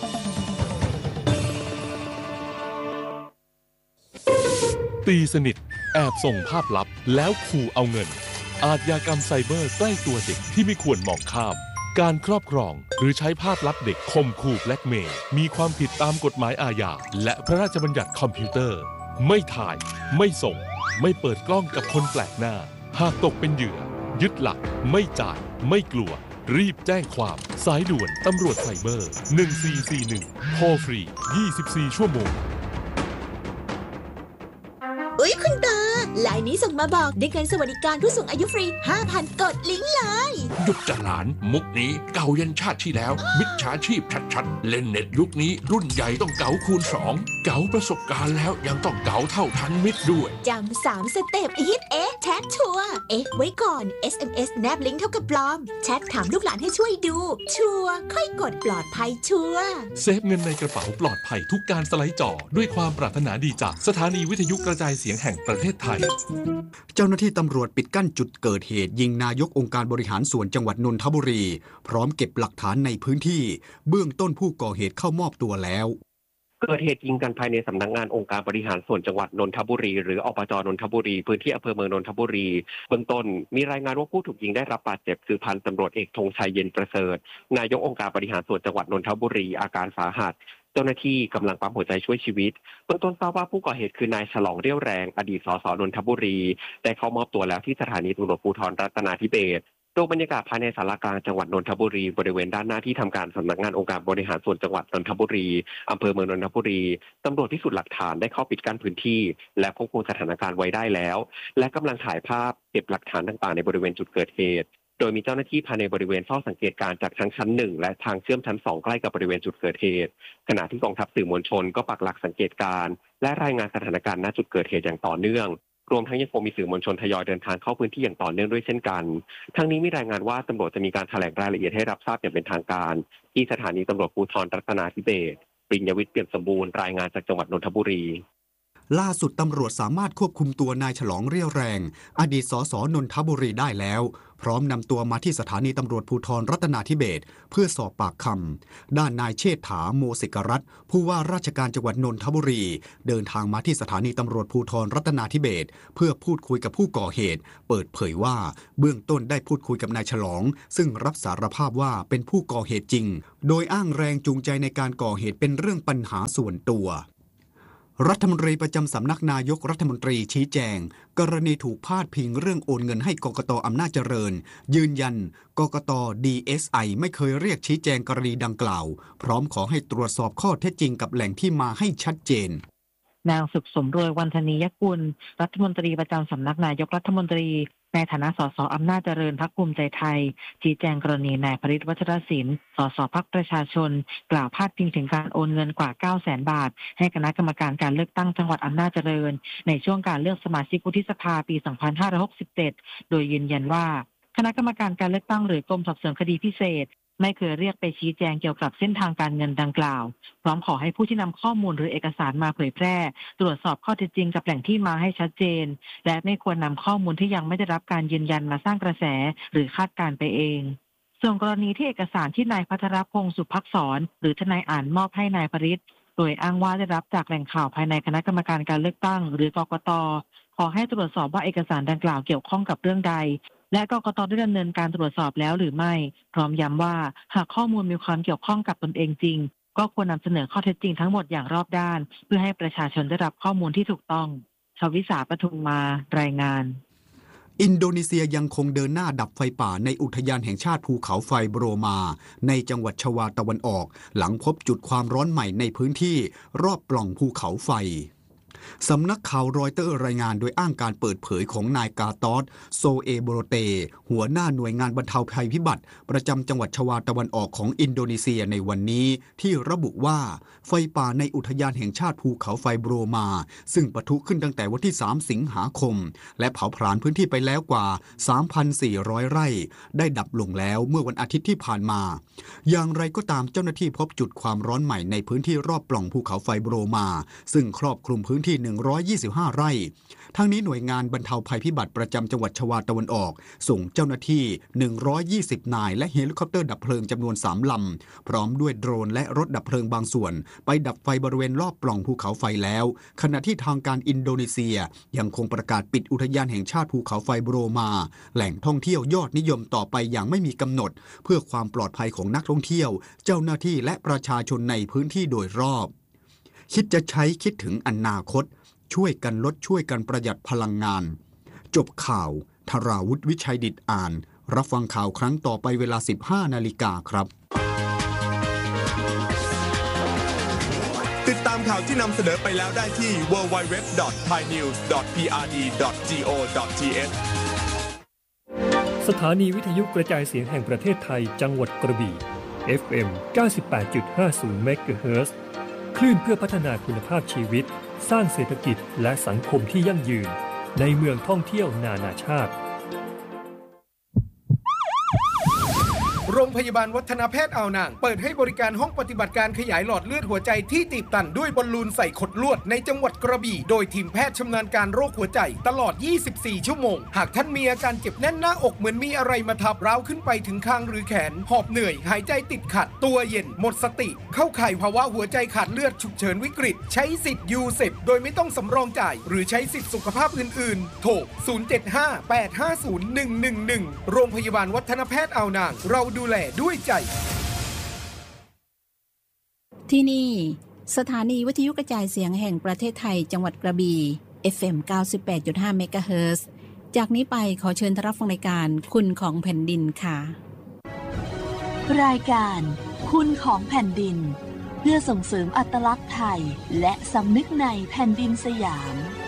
G: ตีสนิทแอบส่งภาพลับแล้วขู่เอาเงินอาชญากรรมไซเบอร์ใกล้ตัวเด็กที่ไม่ควรมองข้ามการครอบครองหรือใช้ภาพลับเด็กข่มขู่แบล็กเมย์มีความผิดตามกฎหมายอาญาและพระราชบัญญัติคอมพิวเตอร์ไม่ถ่ายไม่ส่งไม่เปิดกล้องกับคนแปลกหน้าหากตกเป็นเหยื่อยึดหลักไม่จ่ายไม่กลัวรีบแจ้งความสายด่วนตำรวจไซเบอร์หนึ่งสี่สี่หนึ่งโทรฟรียี่สิบสี่ชั่วโมง
J: เอ้ยคุณตาไลน์นี้ส่งมาบอกได้เงินสวัสดิการผู้สูงอายุฟรี ห้าพัน กดลิงก์เลย
T: หยุดจะหลานมุกนี้เก่ายันชาติที่แล้วมิจฉาชีพชัดๆเล่นเน็ตยุคนี้รุ่นใหญ่ต้องเก๋าคูณสองเก๋าประสบการณ์แล้วยังต้องเก๋าเท่าทันมิตรด้วย
J: จำสามสเต็ปฮิตเอ๊ะแชทชัวร์เอ๊ะไว้ก่อน เอส เอ็ม เอส แนบลิงก์เท่ากับปลอมแชทถามลูกหลานให้ช่วยดูชัวร์ค่อยกดปลอดภัยชัวร์
G: เซฟเงินในกระเป๋าปลอดภัยทุกการสไลด์จอด้วยความปรารถนาดีจากสถานีวิทยุกระจายเสียงแห่งประเทศไทย
Q: เจ้าหน้าที่ตำรวจปิดกั้นจุดเกิดเหตุยิงนายกองค์การบริหารส่วนจังหวัดนนทบุรีพร้อมเก็บหลักฐานในพื้นที่เบื้องต้นผู้ก่อเหตุเข้ามอบตัวแล้ว
U: เกิดเหตุยิงกันภายในสำนักงานองค์การบริหารส่วนจังหวัดนนทบุรีหรืออบจ.นนทบุรีพื้นที่อำเภอเมืองนนทบุรีเบื้องต้นมีรายงานว่าผู้ถูกยิงได้รับบาดเจ็บคือพันตำรวจเอกธงชัยเย็นประเสริฐนายกองค์การบริหารส่วนจังหวัดนนทบุรีอาการสาหัสเจ้าหน้าที่กำลังปั๊มหัวใจช่วยชีวิตเบื้องต้นทราบว่าผู้ก่อเหตุคือนายฉลองเรี่ยวแรงอดีตสสนนทบุรีได้เข้ามอบตัวแล้วที่สถานีตำรวจภูธรรัตนาธิเบศรโดยบรรยากาศภายในศาลากลางจังหวัดนนทบุรีบริเวณด้านหน้าที่ทำการสำนักงานองค์การบริหารส่วนจังหวัดนนทบุรีอำเภอเมืองนนทบุรีตำรวจพิสูจน์หลักฐานได้เข้าปิดกั้นพื้นที่และควบคุมสถานการณ์ไว้ได้แล้วและกำลังถ่ายภาพเก็บหลักฐานต่างๆในบริเวณจุดเกิดเหตุโดยมีเจ้าหน้าที่ภายในบริเวณเฝ้าสังเกตการณ์จากทั้งชั้นหนึ่งและทางเชื่อมชั้นสองใกล้กับบริเวณจุดเกิดเหตุขณะที่กองทัพสื่อมวลชนก็ปักหลักสังเกตการณ์และรายงานสถานการณ์ณจุดเกิดเหตุอย่างต่อเนื่องรวมทั้งยังคงมีสื่อมวลชนทยอยเดินทางเข้าพื้นที่อย่างต่อเนื่องด้วยเช่นกันทั้งนี้มีรายงานว่าตำรวจจะมีการแถลงรายละเอียดให้รับทราบอย่างเป็นทางการที่สถานีตำรวจภูธรรัตนาธิเบศรปริญญวิทย์เปี่ยมสมบูรณ์รายงานจากจังหวัดนนทบุรี
Q: ล่าสุดตำรวจสามารถควบคุมตัวนายฉลองเรี่ยวแรงอดีตสสนนทบุรีได้แล้วพร้อมนำตัวมาที่สถานีตำรวจภูธรรัตนาธิเบศรเพื่อสอบปากคำด้านนายเชษฐาโมสิกรัตน์ผู้ว่าราชการจังหวัดนนทบุรีเดินทางมาที่สถานีตำรวจภูธรรัตนาธิเบศรเพื่อพูดคุยกับผู้ก่อเหตุเปิดเผยว่าเบื้องต้นได้พูดคุยกับนายฉลองซึ่งรับสารภาพว่าเป็นผู้ก่อเหตุจริงโดยอ้างแรงจูงใจในการก่อเหตุเป็นเรื่องปัญหาส่วนตัวรัฐมนตรีประจำสำนักนายกรัฐมนตรีชี้แจงกรณีถูกพาดพิงเรื่องโอนเงินให้กกต.อำนาจเจริญยืนยันกกต. ดี เอส ไอ ไม่เคยเรียกชี้แจงกรณีดังกล่าวพร้อมขอให้ตรวจสอบข้อเท็จจริงกับแหล่งที่มาให้ชัดเจน
E: นางสุขสมรวยวันธนียกุลรัฐมนตรีประจำสำนักนายกรัฐมนตรีในฐานะสสอำนาจเจริญพรรคภูมิใจไทยชี้แจงกรณีนายพฤทธิ์วัชรศิลป์สสพรรคประชาชนกล่าวพาดพิงถึงการโอนเงินกว่า เก้าแสน บาทให้คณะกรรมการการเลือกตั้งจังหวัดอำนาจเจริญในช่วงการเลือกสมาชิกวุฒิสภาปี สองพันห้าร้อยหกสิบเจ็ด โดยยืนยันว่าคณะกรรมการการเลือกตั้งหรือกรมสอบสวนคดีพิเศษไม่เคยเรียกไปชี้แจงเกี่ยวกับเส้นทางการเงินดังกล่าวพร้อมขอให้ผู้ที่นำข้อมูลหรือเอกสารมาเผยแพร่ตรวจสอบข้อเท็จจริงกับแหล่งที่มาให้ชัดเจนและไม่ควรนำข้อมูลที่ยังไม่ได้รับการยืนยันมาสร้างกระแสหรือคาดการณ์ไปเองส่วนกรณีที่เอกสารที่นายภัทรพงษ์สุภักษรหรือทนายอ่านมอบให้นายปริศโดยอ้างว่าได้รับจากแหล่งข่าวภายในคณะกรรมการการเลือกตั้งหรือกกต.ขอให้ตรวจสอบว่าเอกสารดังกล่าวเกี่ยวข้องกับเรื่องใดและกกต.ได้ดำเนินการตรวจสอบแล้วหรือไม่พร้อมย้ำว่าหากข้อมูลมีความเกี่ยวข้องกับตนเองจริงก็ควรนำเสนอข้อเท็จจริงทั้งหมดอย่างรอบด้านเพื่อให้ประชาชนได้รับข้อมูลที่ถูกต้องชวิสาปทุมมารายงาน
Q: อินโดนีเซียยังคงเดินหน้าดับไฟป่าในอุทยานแห่งชาติภูเขาไฟโบรมาในจังหวัดชวาตะวันออกหลังพบจุดความร้อนใหม่ในพื้นที่รอบปล่องภูเขาไฟสำนักข่าวรอยเตอร์รายงานโดยอ้างการเปิดเผยของนายกาตอสโซเอโบโรเตหัวหน้าหน่วยงานบรรเทาภัยพิบัติประจำจังหวัดชวาตะวันออกของอินโดนีเซียในวันนี้ที่ระบุว่าไฟป่าในอุทยานแห่งชาติภูเขาไฟโบรมาซึ่งปะทุขึ้นตั้งแต่วันที่สามสิงหาคมและเผาผลาญพื้นที่ไปแล้วกว่า สามพันสี่ร้อย ไร่ได้ดับลงแล้วเมื่อวันอาทิตย์ที่ผ่านมาอย่างไรก็ตามเจ้าหน้าที่พบจุดความร้อนใหม่ในพื้นที่รอบปล่องภูเขาไฟโบรมาซึ่งครอบคลุมพื้นที่หนึ่งร้อยยี่สิบห้า ไร่ทั้งนี้หน่วยงานบรรเทาภัยพิบัติประจำจังหวัดชวาตะวันออกส่งเจ้าหน้าที่หนึ่งร้อยยี่สิบนายและเฮลิคอปเตอร์ดับเพลิงจำนวนสามลำพร้อมด้วยโดรนและรถดับเพลิงบางส่วนไปดับไฟบริเวณรอบปล่องภูเขาไฟแล้วขณะที่ทางการอินโดนีเซียยังคงประกาศปิดอุทยานแห่งชาติภูเขาไฟโบรมาแหล่งท่องเที่ยวยอดนิยมต่อไปอย่างไม่มีกำหนดเพื่อความปลอดภัยของนักท่องเที่ยวเจ้าหน้าที่และประชาชนในพื้นที่โดยรอบคิดจะใช้คิดถึงอนาคตช่วยกันลดช่วยกันประหยัดพลังงานจบข่าวธราวุฒิวิชัยดิษฐ์อ่านรับฟังข่าวครั้งต่อไปเวลา สิบห้านาฬิกาครับ
P: ติดตามข่าวที่นำเสนอไปแล้วได้ที่ ดับเบิลยู ดับเบิลยู ดับเบิลยู ดอท ไทยนิวส์ ดอท พี อาร์ ดี ดอท จี โอ ดอท ที เอช
V: สถานีวิทยุกระจายเสียงแห่งประเทศไทยจังหวัดกระบี่ เอฟ เอ็ม เก้าสิบแปดจุดห้าศูนย์ เมกะเฮิรตซ์ คลื่นเพื่อพัฒนาคุณภาพชีวิตสร้างเศรษฐกิจและสังคมที่ยั่งยืนในเมืองท่องเที่ยวนานาชาติ
W: โรงพยาบาลวัฒนแพทย์อ่าวนางเปิดให้บริการห้องปฏิบัติการขยายหลอดเลือดหัวใจที่ตีบตันด้วยบอลลูนใส่ขดลวดในจังหวัดกระบี่โดยทีมแพทย์ชำนาญการโรคหัวใจตลอดยี่สิบสี่ชั่วโมงหากท่านมีอาการเจ็บแน่นหน้าอกเหมือนมีอะไรมาทับร้าวขึ้นไปถึงคางหรือแขนหอบเหนื่อยหายใจติดขัดตัวเย็นหมดสติเข้าข่ายภาวะหัวใจขาดเลือดฉุกเฉินวิกฤตใช้สิทธิ์ยูเซปโดยไม่ต้องสำรองจ่ายหรือใช้สิทธิสุขภาพอื่นๆโทรศูนย์ เจ็ด ห้า แปด ห้า ศูนย์ หนึ่ง หนึ่ง หนึ่งโรงพยาบาลวัฒนแพทย์อ่าวนางเราดูแลด้วยใจ
X: ที่นี่สถานีวิทยุกระจายเสียงแห่งประเทศไทยจังหวัดกระบี่ เอฟ เอ็ม เก้าสิบแปดจุดห้า เมกะเฮิรตซ์ จากนี้ไปขอเชิญรับฟังรายการคุณของแผ่นดินค่ะ
I: รายการคุณของแผ่นดินเพื่อส่งเสริมอัตลักษณ์ไทยและสำนึกในแผ่นดินสยาม